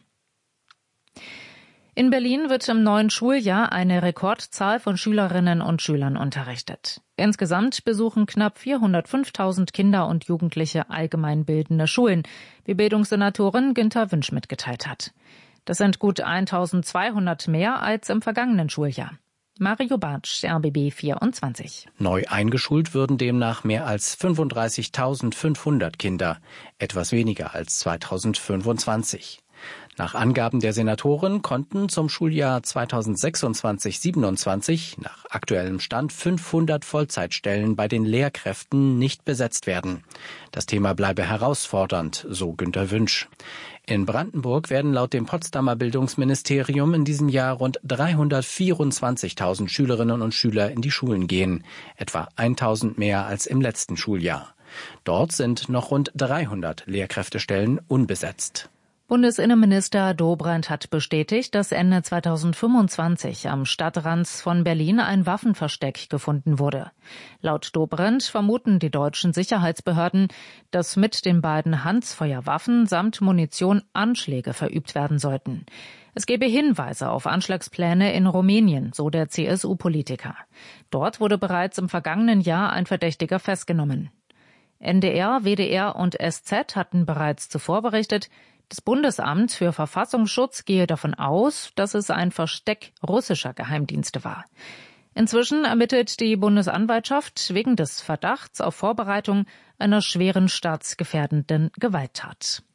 In Berlin wird im neuen Schuljahr eine Rekordzahl von Schülerinnen und Schülern unterrichtet. Insgesamt besuchen knapp vierhundertfünftausend Kinder und Jugendliche allgemeinbildende Schulen, wie Bildungssenatorin Günther Wünsch mitgeteilt hat. Das sind gut eintausendzweihundert mehr als im vergangenen Schuljahr. Mario Bartsch, R B B vierundzwanzig. Neu eingeschult würden demnach mehr als fünfunddreißigtausendfünfhundert Kinder, etwas weniger als zweitausendfünfundzwanzig. Nach Angaben der Senatoren konnten zum Schuljahr zweitausendsechsundzwanzig siebenundzwanzig nach aktuellem Stand fünfhundert Vollzeitstellen bei den Lehrkräften nicht besetzt werden. Das Thema bleibe herausfordernd, so Günther Wünsch. In Brandenburg werden laut dem Potsdamer Bildungsministerium in diesem Jahr rund dreihundertvierundzwanzigtausend Schülerinnen und Schüler in die Schulen gehen, etwa eintausend mehr als im letzten Schuljahr. Dort sind noch rund dreihundert Lehrkräftestellen unbesetzt. Bundesinnenminister Dobrindt hat bestätigt, dass Ende zweitausendfünfundzwanzig am Stadtrand von Berlin ein Waffenversteck gefunden wurde. Laut Dobrindt vermuten die deutschen Sicherheitsbehörden, dass mit den beiden Handfeuerwaffen samt Munition Anschläge verübt werden sollten. Es gebe Hinweise auf Anschlagspläne in Rumänien, so der C S U-Politiker. Dort wurde bereits im vergangenen Jahr ein Verdächtiger festgenommen. N D R, W D R und S Z hatten bereits zuvor berichtet, das Bundesamt für Verfassungsschutz gehe davon aus, dass es ein Versteck russischer Geheimdienste war. Inzwischen ermittelt die Bundesanwaltschaft wegen des Verdachts auf Vorbereitung einer schweren staatsgefährdenden Gewalttat.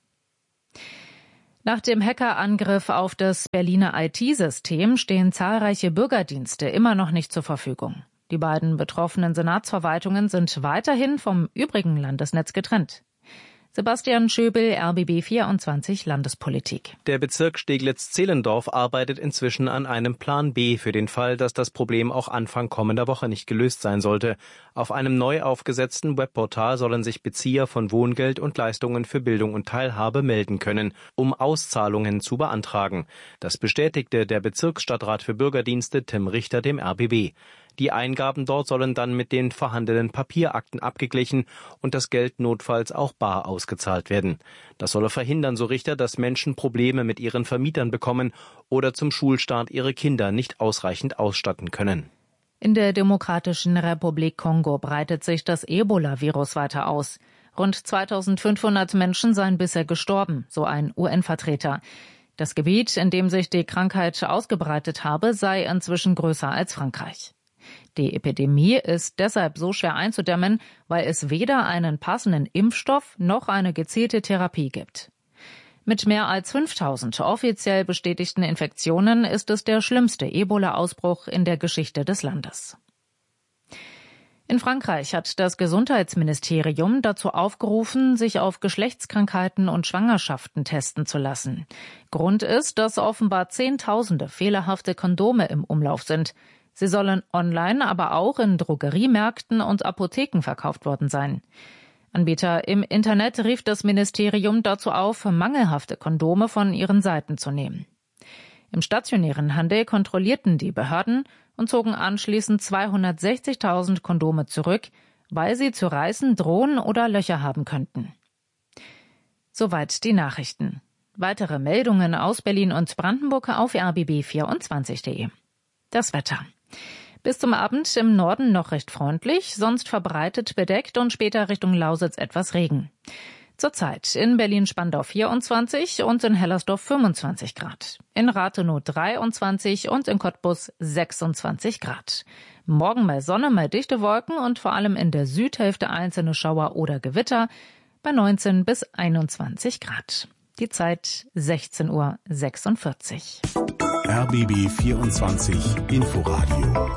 Nach dem Hackerangriff auf das Berliner I T-System stehen zahlreiche Bürgerdienste immer noch nicht zur Verfügung. Die beiden betroffenen Senatsverwaltungen sind weiterhin vom übrigen Landesnetz getrennt. Sebastian Schöbel, R B B vierundzwanzig Landespolitik. Der Bezirk Steglitz-Zehlendorf arbeitet inzwischen an einem Plan B für den Fall, dass das Problem auch Anfang kommender Woche nicht gelöst sein sollte. Auf einem neu aufgesetzten Webportal sollen sich Bezieher von Wohngeld und Leistungen für Bildung und Teilhabe melden können, um Auszahlungen zu beantragen. Das bestätigte der Bezirksstadtrat für Bürgerdienste Tim Richter dem R B B. Die Eingaben dort sollen dann mit den vorhandenen Papierakten abgeglichen und das Geld notfalls auch bar ausgezahlt werden. Das solle verhindern, so Richter, dass Menschen Probleme mit ihren Vermietern bekommen oder zum Schulstart ihre Kinder nicht ausreichend ausstatten können. In der Demokratischen Republik Kongo breitet sich das Ebola-Virus weiter aus. Rund zweitausendfünfhundert Menschen seien bisher gestorben, so ein U N-Vertreter. Das Gebiet, in dem sich die Krankheit ausgebreitet habe, sei inzwischen größer als Frankreich. Die Epidemie ist deshalb so schwer einzudämmen, weil es weder einen passenden Impfstoff noch eine gezielte Therapie gibt. Mit mehr als fünftausend offiziell bestätigten Infektionen ist es der schlimmste Ebola-Ausbruch in der Geschichte des Landes. In Frankreich hat das Gesundheitsministerium dazu aufgerufen, sich auf Geschlechtskrankheiten und Schwangerschaften testen zu lassen. Grund ist, dass offenbar Zehntausende fehlerhafte Kondome im Umlauf sind. Sie sollen online, aber auch in Drogeriemärkten und Apotheken verkauft worden sein. Anbieter im Internet rief das Ministerium dazu auf, mangelhafte Kondome von ihren Seiten zu nehmen. Im stationären Handel kontrollierten die Behörden und zogen anschließend zweihundertsechzigtausend Kondome zurück, weil sie zu reißen drohen oder Löcher haben könnten. Soweit die Nachrichten. Weitere Meldungen aus Berlin und Brandenburg auf r b b vierundzwanzig punkt de. Das Wetter. Bis zum Abend im Norden noch recht freundlich, sonst verbreitet bedeckt und später Richtung Lausitz etwas Regen. Zurzeit in Berlin-Spandau vierundzwanzig und in Hellersdorf fünfundzwanzig Grad. In Rathenow dreiundzwanzig und in Cottbus sechsundzwanzig Grad. Morgen mal Sonne, mal dichte Wolken und vor allem in der Südhälfte einzelne Schauer oder Gewitter bei neunzehn bis einundzwanzig Grad. Die Zeit sechzehn Uhr sechsundvierzig. R B B vierundzwanzig Inforadio.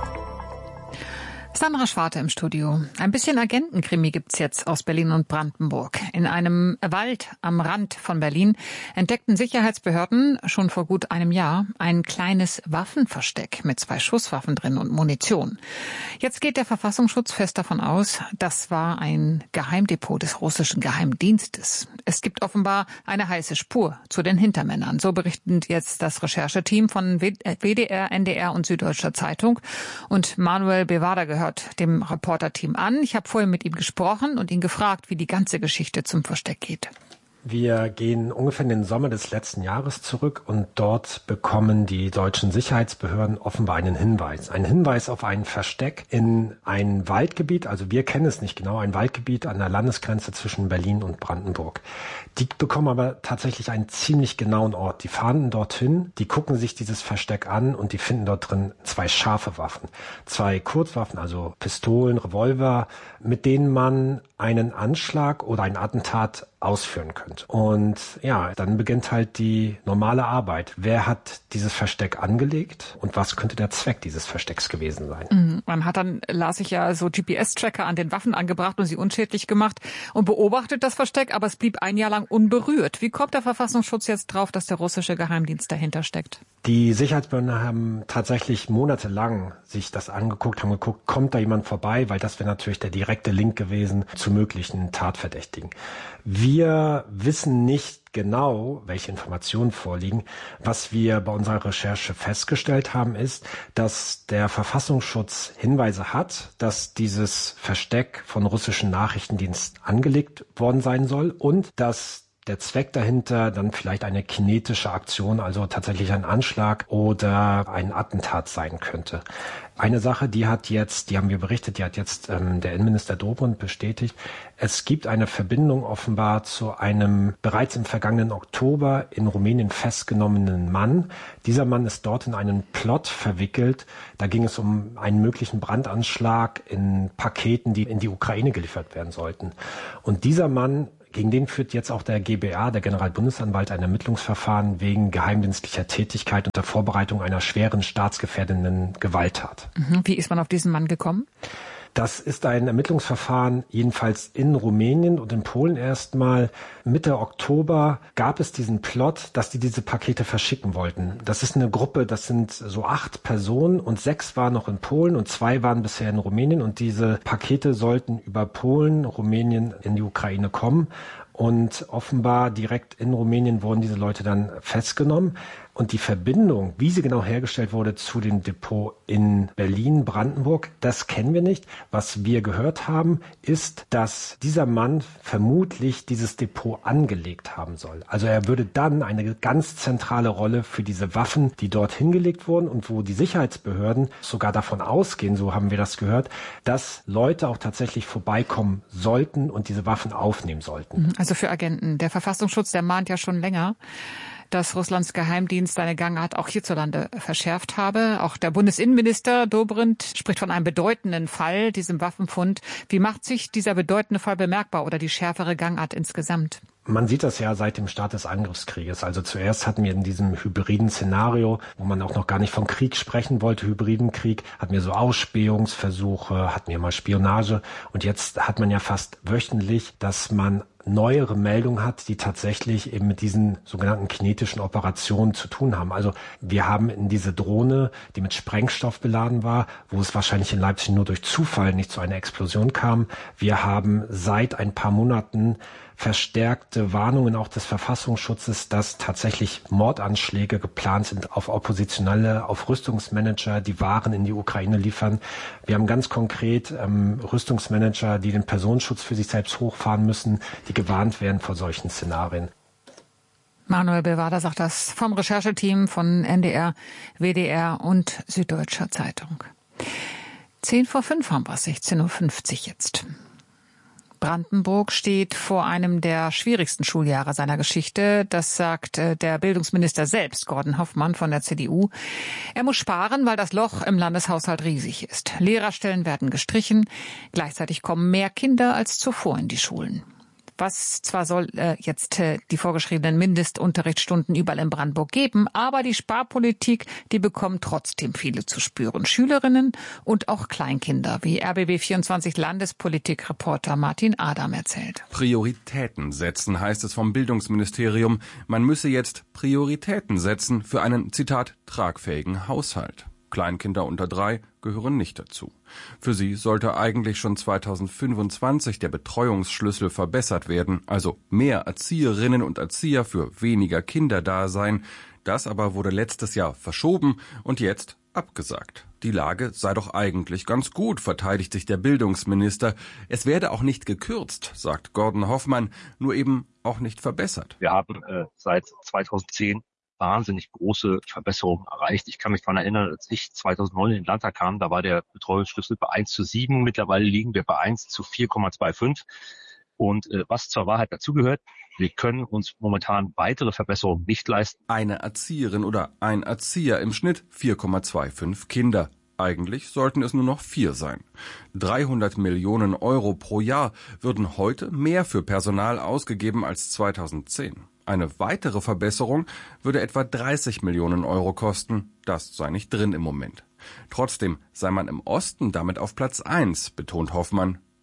Sandra Schwarte im Studio. Ein bisschen Agentenkrimi gibt's jetzt aus Berlin und Brandenburg. In einem Wald am Rand von Berlin entdeckten Sicherheitsbehörden schon vor gut einem Jahr ein kleines Waffenversteck mit zwei Schusswaffen drin und Munition. Jetzt geht der Verfassungsschutz fest davon aus, das war ein Geheimdepot des russischen Geheimdienstes. Es gibt offenbar eine heiße Spur zu den Hintermännern. So berichtet jetzt das Rechercheteam von W D R, N D R und Süddeutscher Zeitung. Und Manuel Bevada gehört dem Reporterteam an. Ich habe vorhin mit ihm gesprochen und ihn gefragt, wie die ganze Geschichte zum Versteck geht. Wir gehen ungefähr in den Sommer des letzten Jahres zurück und dort bekommen die deutschen Sicherheitsbehörden offenbar einen Hinweis. Ein Hinweis auf ein Versteck in ein Waldgebiet, also wir kennen es nicht genau, ein Waldgebiet an der Landesgrenze zwischen Berlin und Brandenburg. Die bekommen aber tatsächlich einen ziemlich genauen Ort. Die fahren dorthin, die gucken sich dieses Versteck an und die finden dort drin zwei scharfe Waffen. Zwei Kurzwaffen, also Pistolen, Revolver, mit denen man einen Anschlag oder ein Attentat ausführen könnte. Und ja, dann beginnt halt die normale Arbeit. Wer hat dieses Versteck angelegt und was könnte der Zweck dieses Verstecks gewesen sein? Mhm. Man hat dann, las ich ja, so G P S-Tracker an den Waffen angebracht und sie unschädlich gemacht und beobachtet das Versteck, aber es blieb ein Jahr lang unberührt. Wie kommt der Verfassungsschutz jetzt drauf, dass der russische Geheimdienst dahinter steckt? Die Sicherheitsbehörden haben tatsächlich monatelang sich das angeguckt, haben geguckt, kommt da jemand vorbei, weil das wäre natürlich der direkte Link gewesen zu möglichen Tatverdächtigen. Wir wissen nicht genau, welche Informationen vorliegen. Was wir bei unserer Recherche festgestellt haben, ist, dass der Verfassungsschutz Hinweise hat, dass dieses Versteck von russischen Nachrichtendiensten angelegt worden sein soll und dass der Zweck dahinter dann vielleicht eine kinetische Aktion, also tatsächlich ein Anschlag oder ein Attentat sein könnte. Eine Sache, die hat jetzt, die haben wir berichtet, die hat jetzt ähm, der Innenminister Dobrindt bestätigt. Es gibt eine Verbindung offenbar zu einem bereits im vergangenen Oktober in Rumänien festgenommenen Mann. Dieser Mann ist dort in einen Plot verwickelt. Da ging es um einen möglichen Brandanschlag in Paketen, die in die Ukraine geliefert werden sollten. Und dieser Mann, gegen den führt jetzt auch der G B A, der Generalbundesanwalt, ein Ermittlungsverfahren wegen geheimdienstlicher Tätigkeit unter Vorbereitung einer schweren staatsgefährdenden Gewalttat. Wie ist man auf diesen Mann gekommen? Das ist ein Ermittlungsverfahren jedenfalls in Rumänien und in Polen erstmal. Mitte Oktober gab es diesen Plot, dass die diese Pakete verschicken wollten. Das ist eine Gruppe, das sind so acht Personen und sechs waren noch in Polen und zwei waren bisher in Rumänien und diese Pakete sollten über Polen, Rumänien in die Ukraine kommen. Und offenbar direkt in Rumänien wurden diese Leute dann festgenommen. Und die Verbindung, wie sie genau hergestellt wurde zu dem Depot in Berlin, Brandenburg, das kennen wir nicht. Was wir gehört haben, ist, dass dieser Mann vermutlich dieses Depot angelegt haben soll. Also er würde dann eine ganz zentrale Rolle für diese Waffen, die dort hingelegt wurden und wo die Sicherheitsbehörden sogar davon ausgehen, so haben wir das gehört, dass Leute auch tatsächlich vorbeikommen sollten und diese Waffen aufnehmen sollten. Also für Agenten. Der Verfassungsschutz, der mahnt ja schon länger, dass Russlands Geheimdienst seine Gangart auch hierzulande verschärft habe. Auch der Bundesinnenminister Dobrindt spricht von einem bedeutenden Fall, diesem Waffenfund. Wie macht sich dieser bedeutende Fall bemerkbar oder die schärfere Gangart insgesamt? Man sieht das ja seit dem Start des Angriffskrieges. Also zuerst hatten wir in diesem hybriden Szenario, wo man auch noch gar nicht von Krieg sprechen wollte, hybriden Krieg, hatten wir so Ausspähungsversuche, hatten wir mal Spionage. Und jetzt hat man ja fast wöchentlich, dass man neuere Meldungen hat, die tatsächlich eben mit diesen sogenannten kinetischen Operationen zu tun haben. Also wir haben in diese Drohne, die mit Sprengstoff beladen war, wo es wahrscheinlich in Leipzig nur durch Zufall nicht zu einer Explosion kam. Wir haben seit ein paar Monaten verstärkte Warnungen auch des Verfassungsschutzes, dass tatsächlich Mordanschläge geplant sind auf Oppositionelle, auf Rüstungsmanager, die Waren in die Ukraine liefern. Wir haben ganz konkret ähm, Rüstungsmanager, die den Personenschutz für sich selbst hochfahren müssen, die gewarnt werden vor solchen Szenarien. Manuel Bellwada sagt das vom Rechercheteam von N D R, W D R und Süddeutscher Zeitung. Zehn vor fünf haben wir, sechzehn Uhr fünfzig jetzt. Brandenburg steht vor einem der schwierigsten Schuljahre seiner Geschichte. Das sagt der Bildungsminister selbst, Gordon Hoffmann von der C D U. Er muss sparen, weil das Loch im Landeshaushalt riesig ist. Lehrerstellen werden gestrichen. Gleichzeitig kommen mehr Kinder als zuvor in die Schulen. Was zwar soll äh, jetzt äh, die vorgeschriebenen Mindestunterrichtsstunden überall in Brandenburg geben, aber die Sparpolitik, die bekommen trotzdem viele zu spüren. Schülerinnen und auch Kleinkinder, wie R B B vierundzwanzig Landespolitikreporter Martin Adam erzählt. Prioritäten setzen, heißt es vom Bildungsministerium. Man müsse jetzt Prioritäten setzen für einen, Zitat, tragfähigen Haushalt. Kleinkinder unter drei gehören nicht dazu. Für sie sollte eigentlich schon zweitausendfünfundzwanzig der Betreuungsschlüssel verbessert werden, also mehr Erzieherinnen und Erzieher für weniger Kinder da sein. Das aber wurde letztes Jahr verschoben und jetzt abgesagt. Die Lage sei doch eigentlich ganz gut, verteidigt sich der Bildungsminister. Es werde auch nicht gekürzt, sagt Gordon Hoffmann, nur eben auch nicht verbessert. Wir haben äh, seit zweitausendzehn wahnsinnig große Verbesserungen erreicht. Ich kann mich daran erinnern, als ich zweitausendneun in den Landtag kam, da war der Betreuungsschlüssel bei eins zu sieben. Mittlerweile liegen wir bei eins zu vier Komma fünfundzwanzig. Und äh, was zur Wahrheit dazugehört, wir können uns momentan weitere Verbesserungen nicht leisten. Eine Erzieherin oder ein Erzieher im Schnitt vier Komma fünfundzwanzig Kinder. Eigentlich sollten es nur noch vier sein. dreihundert Millionen Euro pro Jahr würden heute mehr für Personal ausgegeben als zweitausendzehn. Eine weitere Verbesserung würde etwa dreißig Millionen Euro kosten. Das sei nicht drin im Moment. Trotzdem sei man im Osten damit auf Platz eins, betont Hoffmann.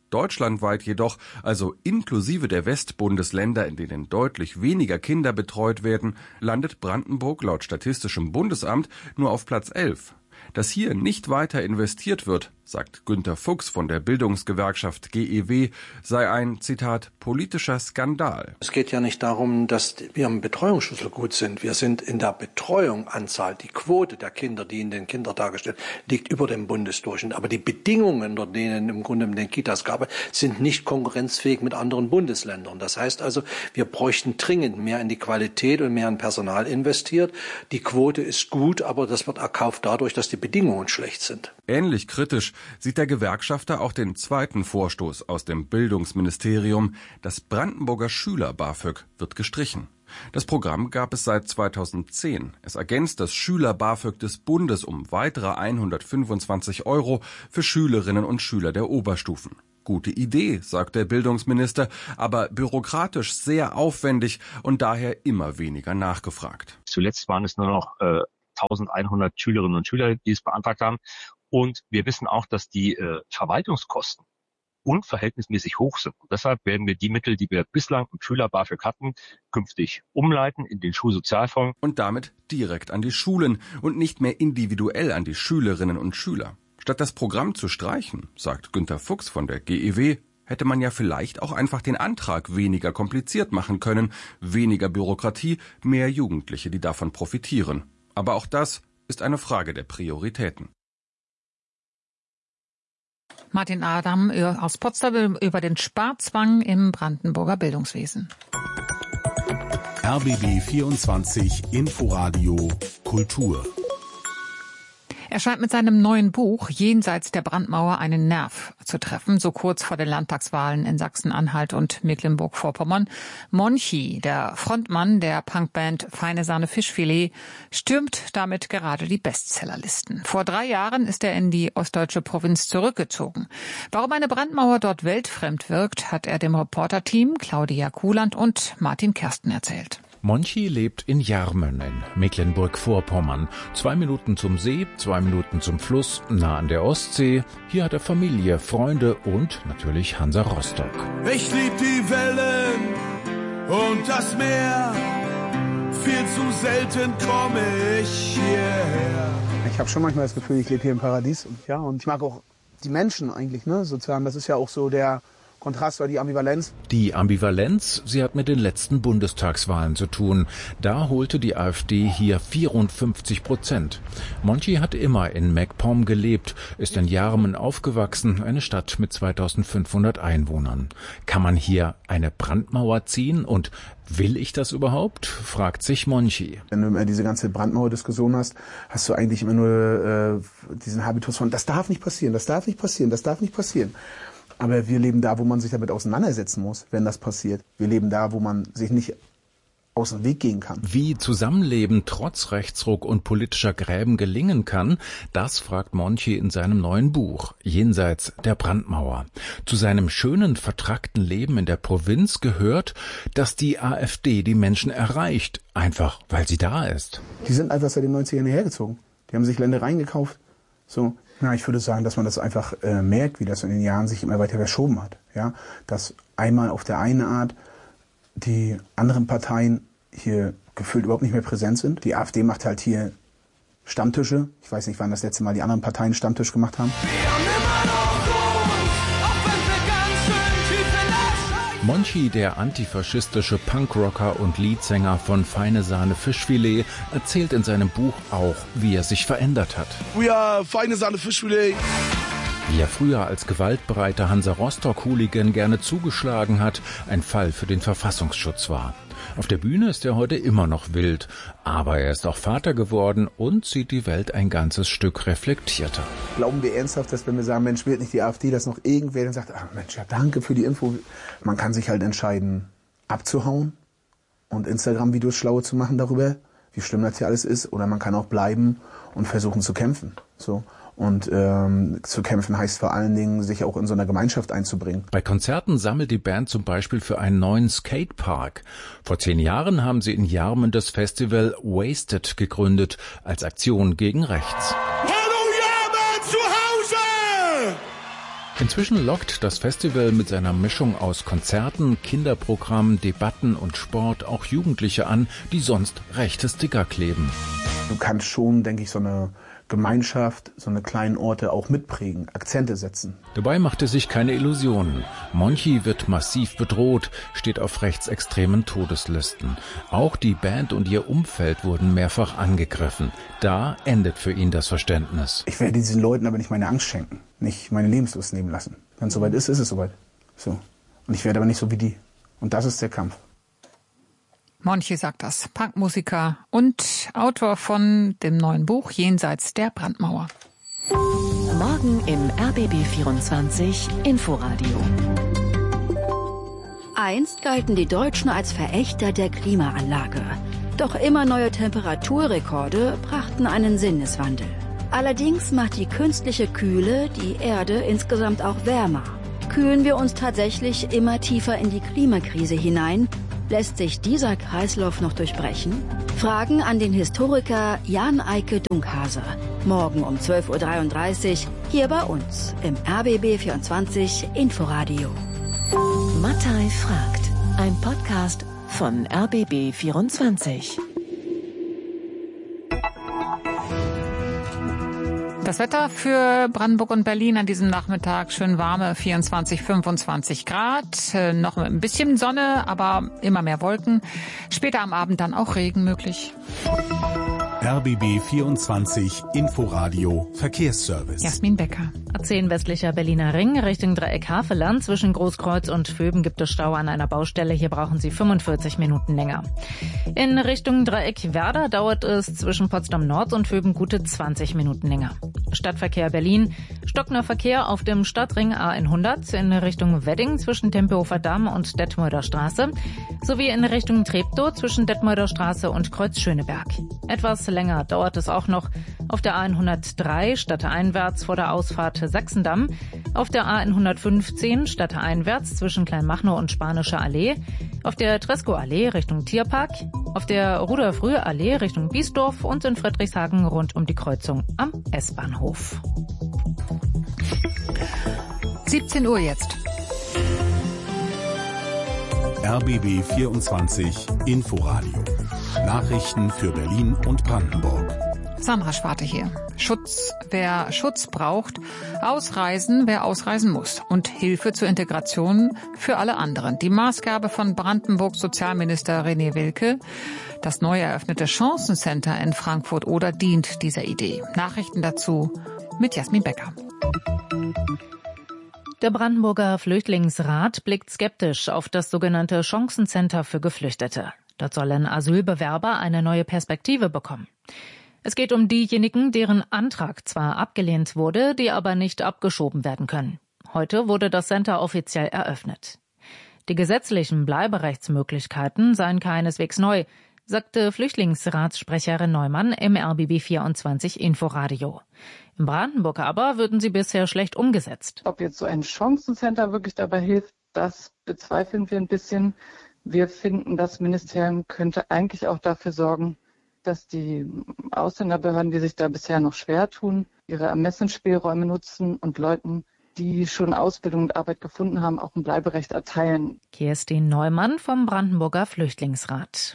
Deutschlandweit jedoch, also inklusive der Westbundesländer, in denen deutlich weniger Kinder betreut werden, landet Brandenburg laut Statistischem Bundesamt nur auf Platz elf. Dass hier nicht weiter investiert wird, sagt Günter Fuchs von der Bildungsgewerkschaft G E W, sei ein, Zitat, politischer Skandal. Es geht ja nicht darum, dass wir im Betreuungsschlüssel gut sind. Wir sind in der Betreuungsanzahl. Die Quote der Kinder, die in den Kindertagen stehen, liegt über dem Bundesdurchschnitt. Aber die Bedingungen, unter denen im Grunde in den Kitas gab, sind nicht konkurrenzfähig mit anderen Bundesländern. Das heißt also, wir bräuchten dringend mehr in die Qualität und mehr in Personal investiert. Die Quote ist gut, aber das wird erkauft dadurch, dass die Bedingungen schlecht sind. Ähnlich kritisch sieht der Gewerkschafter auch den zweiten Vorstoß aus dem Bildungsministerium. Das Brandenburger Schüler-BAföG wird gestrichen. Das Programm gab es seit zweitausendzehn. Es ergänzt das Schüler-BAföG des Bundes um weitere hundertfünfundzwanzig Euro für Schülerinnen und Schüler der Oberstufen. Gute Idee, sagt der Bildungsminister, aber bürokratisch sehr aufwendig und daher immer weniger nachgefragt. Zuletzt waren es nur noch äh, eintausendeinhundert Schülerinnen und Schüler, die es beantragt haben. Und wir wissen auch, dass die äh, Verwaltungskosten unverhältnismäßig hoch sind. Und deshalb werden wir die Mittel, die wir bislang im Schüler-BAföG hatten, künftig umleiten in den Schulsozialfonds. Und damit direkt an die Schulen und nicht mehr individuell an die Schülerinnen und Schüler. Statt das Programm zu streichen, sagt Günter Fuchs von der G E W, hätte man ja vielleicht auch einfach den Antrag weniger kompliziert machen können. Weniger Bürokratie, mehr Jugendliche, die davon profitieren. Aber auch das ist eine Frage der Prioritäten. Martin Adam aus Potsdam über den Sparzwang im Brandenburger Bildungswesen. R B B vierundzwanzig Inforadio Kultur. Er scheint mit seinem neuen Buch Jenseits der Brandmauer einen Nerv zu treffen, so kurz vor den Landtagswahlen in Sachsen-Anhalt und Mecklenburg-Vorpommern. Monchi, der Frontmann der Punkband Feine Sahne Fischfilet, stürmt damit gerade die Bestsellerlisten. Vor drei Jahren ist er in die ostdeutsche Provinz zurückgezogen. Warum eine Brandmauer dort weltfremd wirkt, hat er dem Reporterteam Claudia Kuhland und Martin Kersten erzählt. Monchi lebt in Jarmen in Mecklenburg-Vorpommern. Zwei Minuten zum See, zwei Minuten zum Fluss, nah an der Ostsee. Hier hat er Familie, Freunde und natürlich Hansa Rostock. Ich lieb die Wellen und das Meer. Viel zu selten komme ich hierher. Ich habe schon manchmal das Gefühl, ich lebe hier im Paradies. Ja, und ich mag auch die Menschen eigentlich, ne, sozusagen. Das ist ja auch so der Kontrast oder die Ambivalenz. Die Ambivalenz, sie hat mit den letzten Bundestagswahlen zu tun. Da holte die AfD hier vierundfünfzig Prozent. Monchi hat immer in MacPom gelebt, ist in Jarmen aufgewachsen, eine Stadt mit zweitausendfünfhundert Einwohnern. Kann man hier eine Brandmauer ziehen und will ich das überhaupt? Fragt sich Monchi. Wenn du immer diese ganze Brandmauer-Diskussion hast, hast du eigentlich immer nur äh, diesen Habitus von, das darf nicht passieren, das darf nicht passieren, das darf nicht passieren. Aber wir leben da, wo man sich damit auseinandersetzen muss, wenn das passiert. Wir leben da, wo man sich nicht aus dem Weg gehen kann. Wie Zusammenleben trotz Rechtsruck und politischer Gräben gelingen kann, das fragt Monchi in seinem neuen Buch Jenseits der Brandmauer. Zu seinem schönen, vertrackten Leben in der Provinz gehört, dass die AfD die Menschen erreicht, einfach weil sie da ist. Die sind einfach seit den neunzigern hergezogen. Die haben sich Ländereien gekauft. So. Na, ich würde sagen, dass man das einfach äh, merkt, wie das in den Jahren sich immer weiter verschoben hat. Ja, dass einmal auf der einen Art die anderen Parteien hier gefühlt überhaupt nicht mehr präsent sind. Die AfD macht halt hier Stammtische. Ich weiß nicht, wann das letzte Mal die anderen Parteien Stammtisch gemacht haben. Monchi, der antifaschistische Punkrocker und Leadsänger von Feine Sahne Fischfilet, erzählt in seinem Buch auch, wie er sich verändert hat. We are Feine Sahne Fischfilet. Wie er früher als gewaltbereiter Hansa Rostock-Hooligan gerne zugeschlagen hat, ein Fall für den Verfassungsschutz war. Auf der Bühne ist er heute immer noch wild, aber er ist auch Vater geworden und sieht die Welt ein ganzes Stück reflektierter. Glauben wir ernsthaft, dass wenn wir sagen, Mensch, wählt nicht die AfD, dass noch irgendwer dann sagt, ach Mensch, ja, danke für die Info. Man kann sich halt entscheiden, abzuhauen und Instagram-Videos schlaue zu machen darüber, wie schlimm das hier alles ist, oder man kann auch bleiben und versuchen zu kämpfen. So. Und ähm, zu kämpfen heißt vor allen Dingen, sich auch in so einer Gemeinschaft einzubringen. Bei Konzerten sammelt die Band zum Beispiel für einen neuen Skatepark. Vor zehn Jahren haben sie in Jarmen das Festival Wasted gegründet, als Aktion gegen rechts. Hallo Jarmen zu Hause! Inzwischen lockt das Festival mit seiner Mischung aus Konzerten, Kinderprogrammen, Debatten und Sport auch Jugendliche an, die sonst rechte Sticker kleben. Du kannst schon, denke ich, so eine Gemeinschaft, so eine kleinen Orte auch mitprägen, Akzente setzen. Dabei macht er sich keine Illusionen. Monchi wird massiv bedroht, steht auf rechtsextremen Todeslisten. Auch die Band und ihr Umfeld wurden mehrfach angegriffen. Da endet für ihn das Verständnis. Ich werde diesen Leuten aber nicht meine Angst schenken, nicht meine Lebenslust nehmen lassen. Wenn es soweit ist, ist es soweit. So. Und ich werde aber nicht so wie die. Und das ist der Kampf. Monchi sagt das, Punkmusiker und Autor von dem neuen Buch Jenseits der Brandmauer. Morgen im R B B vierundzwanzig Inforadio. Einst galten die Deutschen als Verächter der Klimaanlage. Doch immer neue Temperaturrekorde brachten einen Sinneswandel. Allerdings macht die künstliche Kühle die Erde insgesamt auch wärmer. Kühlen wir uns tatsächlich immer tiefer in die Klimakrise hinein? Lässt sich dieser Kreislauf noch durchbrechen? Fragen an den Historiker Jan Eike Dunkhase. Morgen um zwölf Uhr dreiunddreißig hier bei uns im R B B vierundzwanzig Inforadio. Mattei fragt. Ein Podcast von R B B vierundzwanzig. Das Wetter für Brandenburg und Berlin an diesem Nachmittag schön warme vierundzwanzig, fünfundzwanzig Grad. Äh, noch ein bisschen Sonne, aber immer mehr Wolken. Später am Abend dann auch Regen möglich. R B B vierundzwanzig Inforadio Verkehrsservice. Jasmin Becker. A zehn westlicher Berliner Ring Richtung Dreieck Havelland. Zwischen Großkreuz und Vöben gibt es Stau an einer Baustelle. Hier brauchen Sie fünfundvierzig Minuten länger. In Richtung Dreieck Werder dauert es zwischen Potsdam Nord und Vöben gute zwanzig Minuten länger. Stadtverkehr Berlin. Stockender Verkehr auf dem Stadtring A hundert in Richtung Wedding zwischen Tempelhofer Damm und Detmolder Straße. Sowie in Richtung Treptow zwischen Detmolder Straße und Kreuz Schöneberg. Etwas länger dauert es auch noch auf der A hundertdrei stadteinwärts vor der Ausfahrt Sachsendamm, auf der A hundertfünfzehn stadteinwärts zwischen Kleinmachnow und Spanische Allee, auf der Tresco-Allee Richtung Tierpark, auf der Rudolf-Rühr-Allee Richtung Biesdorf und in Friedrichshagen rund um die Kreuzung am S-Bahnhof. siebzehn Uhr jetzt. R B B vierundzwanzig Inforadio. Nachrichten für Berlin und Brandenburg. Sandra Schwarte hier. Schutz, wer Schutz braucht, ausreisen, wer ausreisen muss und Hilfe zur Integration für alle anderen. Die Maßgabe von Brandenburgs Sozialminister René Wilke. Das neu eröffnete Chancencenter in Frankfurt-Oder dient dieser Idee. Nachrichten dazu mit Jasmin Becker. Der Brandenburger Flüchtlingsrat blickt skeptisch auf das sogenannte Chancencenter für Geflüchtete. Dort sollen Asylbewerber eine neue Perspektive bekommen. Es geht um diejenigen, deren Antrag zwar abgelehnt wurde, die aber nicht abgeschoben werden können. Heute wurde das Center offiziell eröffnet. Die gesetzlichen Bleiberechtsmöglichkeiten seien keineswegs neu, sagte Flüchtlingsratssprecherin Neumann im R B B vierundzwanzig Inforadio. In Brandenburg aber würden sie bisher schlecht umgesetzt. Ob jetzt so ein Chancencenter wirklich dabei hilft, das bezweifeln wir ein bisschen. Wir finden, das Ministerium könnte eigentlich auch dafür sorgen, dass die Ausländerbehörden, die sich da bisher noch schwer tun, ihre Ermessensspielräume nutzen und Leuten, die schon Ausbildung und Arbeit gefunden haben, auch ein Bleiberecht erteilen. Kerstin Neumann vom Brandenburger Flüchtlingsrat.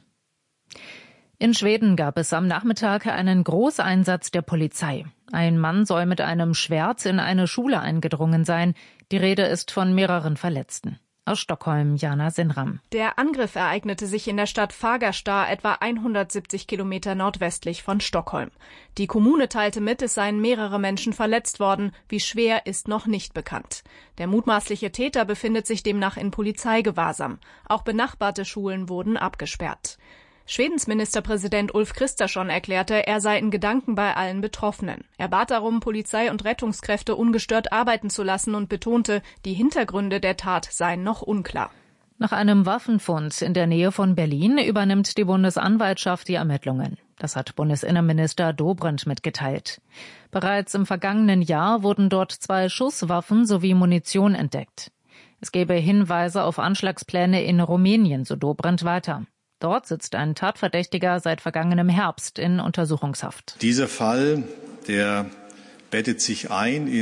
In Schweden gab es am Nachmittag einen Großeinsatz der Polizei. Ein Mann soll mit einem Schwert in eine Schule eingedrungen sein. Die Rede ist von mehreren Verletzten. Aus Stockholm, Jana Sinram. Der Angriff ereignete sich in der Stadt Fagersta, etwa hundertsiebzig Kilometer nordwestlich von Stockholm. Die Kommune teilte mit, es seien mehrere Menschen verletzt worden. Wie schwer, ist noch nicht bekannt. Der mutmaßliche Täter befindet sich demnach in Polizeigewahrsam. Auch benachbarte Schulen wurden abgesperrt. Schwedens Ministerpräsident Ulf Kristersson erklärte, er sei in Gedanken bei allen Betroffenen. Er bat darum, Polizei und Rettungskräfte ungestört arbeiten zu lassen und betonte, die Hintergründe der Tat seien noch unklar. Nach einem Waffenfund in der Nähe von Berlin übernimmt die Bundesanwaltschaft die Ermittlungen. Das hat Bundesinnenminister Dobrindt mitgeteilt. Bereits im vergangenen Jahr wurden dort zwei Schusswaffen sowie Munition entdeckt. Es gebe Hinweise auf Anschlagspläne in Rumänien, so Dobrindt weiter. Dort sitzt ein Tatverdächtiger seit vergangenem Herbst in Untersuchungshaft. Dieser Fall, der bettet sich ein in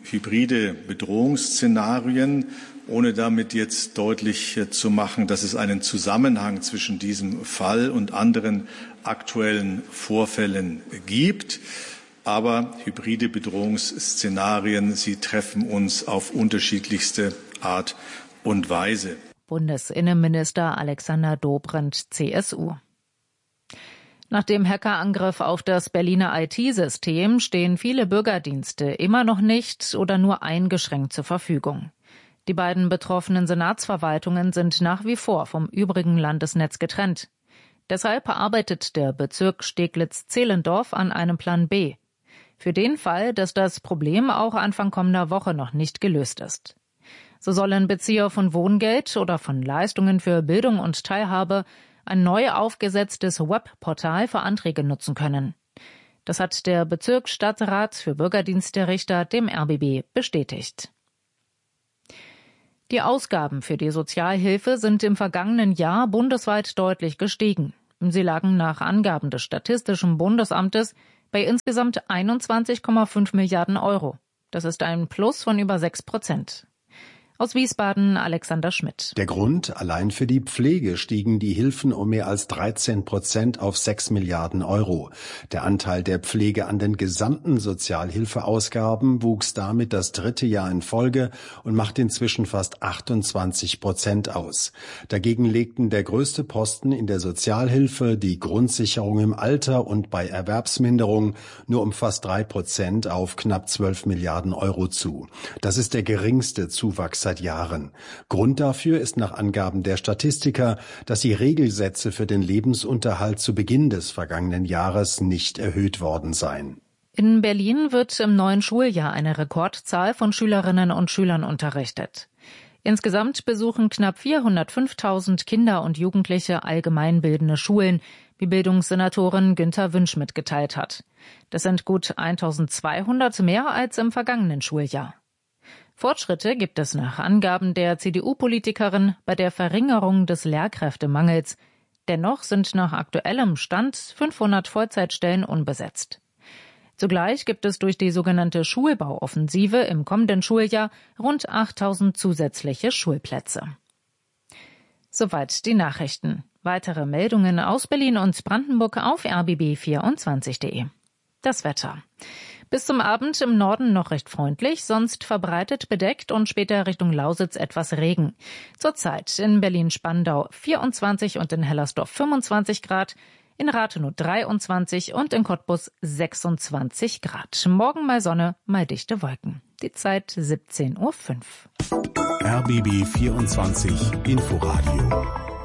hybride Bedrohungsszenarien, ohne damit jetzt deutlich zu machen, dass es einen Zusammenhang zwischen diesem Fall und anderen aktuellen Vorfällen gibt. Aber hybride Bedrohungsszenarien, sie treffen uns auf unterschiedlichste Art und Weise. Bundesinnenminister Alexander Dobrindt, C S U. Nach dem Hackerangriff auf das Berliner I T-System stehen viele Bürgerdienste immer noch nicht oder nur eingeschränkt zur Verfügung. Die beiden betroffenen Senatsverwaltungen sind nach wie vor vom übrigen Landesnetz getrennt. Deshalb arbeitet der Bezirk Steglitz-Zehlendorf an einem Plan B. Für den Fall, dass das Problem auch Anfang kommender Woche noch nicht gelöst ist. So sollen Bezieher von Wohngeld oder von Leistungen für Bildung und Teilhabe ein neu aufgesetztes Webportal für Anträge nutzen können. Das hat der Bezirksstadtrat für Bürgerdienste Richter dem R B B bestätigt. Die Ausgaben für die Sozialhilfe sind im vergangenen Jahr bundesweit deutlich gestiegen. Sie lagen nach Angaben des Statistischen Bundesamtes bei insgesamt einundzwanzig Komma fünf Milliarden Euro. Das ist ein Plus von über sechs Prozent. Aus Wiesbaden Alexander Schmidt. Der Grund, allein für die Pflege stiegen die Hilfen um mehr als dreizehn Prozent auf sechs Milliarden Euro. Der Anteil der Pflege an den gesamten Sozialhilfeausgaben wuchs damit das dritte Jahr in Folge und macht inzwischen fast achtundzwanzig Prozent aus. Dagegen legten der größte Posten in der Sozialhilfe, die Grundsicherung im Alter und bei Erwerbsminderung nur um fast drei Prozent auf knapp zwölf Milliarden Euro zu. Das ist der geringste Zuwachs seit Jahren. Grund dafür ist nach Angaben der Statistiker, dass die Regelsätze für den Lebensunterhalt zu Beginn des vergangenen Jahres nicht erhöht worden seien. In Berlin wird im neuen Schuljahr eine Rekordzahl von Schülerinnen und Schülern unterrichtet. Insgesamt besuchen knapp vierhundertfünftausend Kinder und Jugendliche allgemeinbildende Schulen, wie Bildungssenatorin Günther Wünsch mitgeteilt hat. Das sind gut eintausendzweihundert mehr als im vergangenen Schuljahr. Fortschritte gibt es nach Angaben der C D U-Politikerin bei der Verringerung des Lehrkräftemangels. Dennoch sind nach aktuellem Stand fünfhundert Vollzeitstellen unbesetzt. Zugleich gibt es durch die sogenannte Schulbauoffensive im kommenden Schuljahr rund achttausend zusätzliche Schulplätze. Soweit die Nachrichten. Weitere Meldungen aus Berlin und Brandenburg auf r b b vierundzwanzig punkt de. Das Wetter. Bis zum Abend im Norden noch recht freundlich, sonst verbreitet bedeckt und später Richtung Lausitz etwas Regen. Zurzeit in Berlin-Spandau vierundzwanzig und in Hellersdorf fünfundzwanzig Grad, in Rathenow dreiundzwanzig und in Cottbus sechsundzwanzig Grad. Morgen mal Sonne, mal dichte Wolken. Die Zeit siebzehn Uhr fünf. R B B vierundzwanzig Inforadio.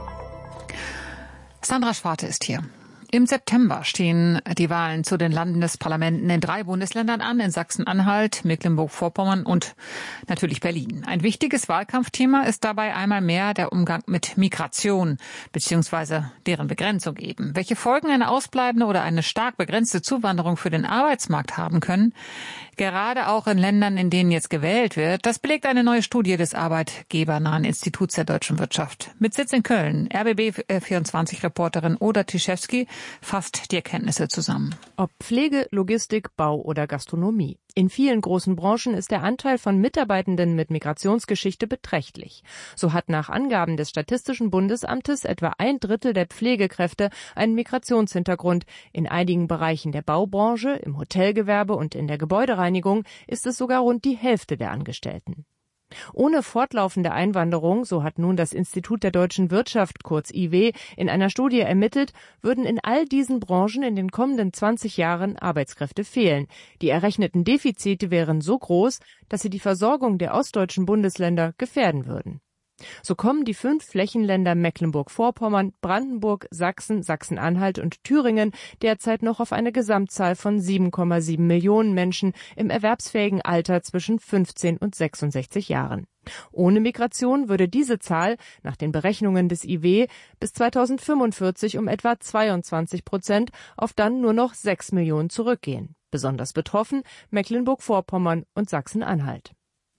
Sandra Schwarte ist hier. Im September stehen die Wahlen zu den Landesparlamenten in drei Bundesländern an, in Sachsen-Anhalt, Mecklenburg-Vorpommern und natürlich Berlin. Ein wichtiges Wahlkampfthema ist dabei einmal mehr der Umgang mit Migration bzw. deren Begrenzung eben. Welche Folgen eine ausbleibende oder eine stark begrenzte Zuwanderung für den Arbeitsmarkt haben können, gerade auch in Ländern, in denen jetzt gewählt wird, das belegt eine neue Studie des arbeitgebernahen Instituts der deutschen Wirtschaft. Mit Sitz in Köln, R B B vierundzwanzig-Reporterin Oda Tischewski fasst die Erkenntnisse zusammen. Ob Pflege, Logistik, Bau oder Gastronomie. In vielen großen Branchen ist der Anteil von Mitarbeitenden mit Migrationsgeschichte beträchtlich. So hat nach Angaben des Statistischen Bundesamtes etwa ein Drittel der Pflegekräfte einen Migrationshintergrund. In einigen Bereichen der Baubranche, im Hotelgewerbe und in der Gebäudereinigung ist es sogar rund die Hälfte der Angestellten. Ohne fortlaufende Einwanderung, so hat nun das Institut der deutschen Wirtschaft, kurz I W, in einer Studie ermittelt, würden in all diesen Branchen in den kommenden zwanzig Jahren Arbeitskräfte fehlen. Die errechneten Defizite wären so groß, dass sie die Versorgung der ostdeutschen Bundesländer gefährden würden. So kommen die fünf Flächenländer Mecklenburg-Vorpommern, Brandenburg, Sachsen, Sachsen-Anhalt und Thüringen derzeit noch auf eine Gesamtzahl von sieben Komma sieben Millionen Menschen im erwerbsfähigen Alter zwischen fünfzehn und sechsundsechzig Jahren. Ohne Migration würde diese Zahl, nach den Berechnungen des I W, bis zweitausendfünfundvierzig um etwa zweiundzwanzig Prozent auf dann nur noch sechs Millionen zurückgehen. Besonders betroffen Mecklenburg-Vorpommern und Sachsen-Anhalt.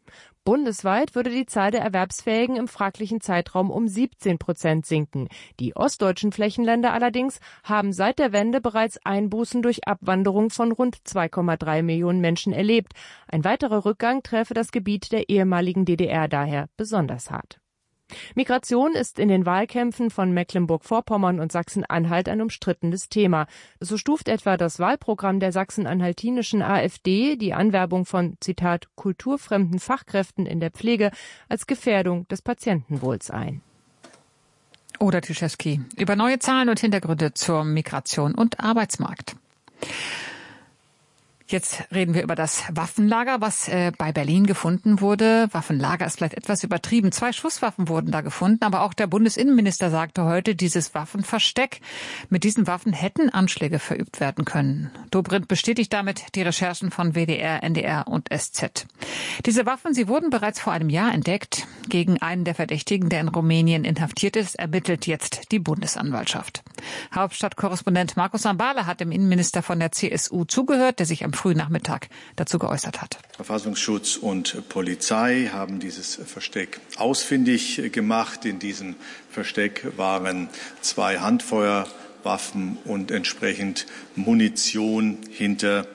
Bundesweit würde die Zahl der Erwerbsfähigen im fraglichen Zeitraum um siebzehn Prozent sinken. Die ostdeutschen Flächenländer allerdings haben seit der Wende bereits Einbußen durch Abwanderung von rund zwei Komma drei Millionen Menschen erlebt. Ein weiterer Rückgang träfe das Gebiet der ehemaligen D D R daher besonders hart. Migration ist in den Wahlkämpfen von Mecklenburg-Vorpommern und Sachsen-Anhalt ein umstrittenes Thema. So stuft etwa das Wahlprogramm der sachsen-anhaltinischen AfD die Anwerbung von, Zitat, kulturfremden Fachkräften in der Pflege als Gefährdung des Patientenwohls ein. Oder Tischewski über neue Zahlen und Hintergründe zur Migration und Arbeitsmarkt. Jetzt reden wir über das Waffenlager, was äh, bei Berlin gefunden wurde. Waffenlager ist vielleicht etwas übertrieben. Zwei Schusswaffen wurden da gefunden, aber auch der Bundesinnenminister sagte heute, dieses Waffenversteck, mit diesen Waffen hätten Anschläge verübt werden können. Dobrindt bestätigt damit die Recherchen von W D R, N D R und S Z. Diese Waffen, sie wurden bereits vor einem Jahr entdeckt. Gegen einen der Verdächtigen, der in Rumänien inhaftiert ist, ermittelt jetzt die Bundesanwaltschaft. Hauptstadtkorrespondent Markus Sambale hat dem Innenminister von der C S U zugehört, der sich am frühen Nachmittag dazu geäußert hat. Verfassungsschutz und Polizei haben dieses Versteck ausfindig gemacht. In diesem Versteck waren zwei Handfeuerwaffen und entsprechend Munition hinter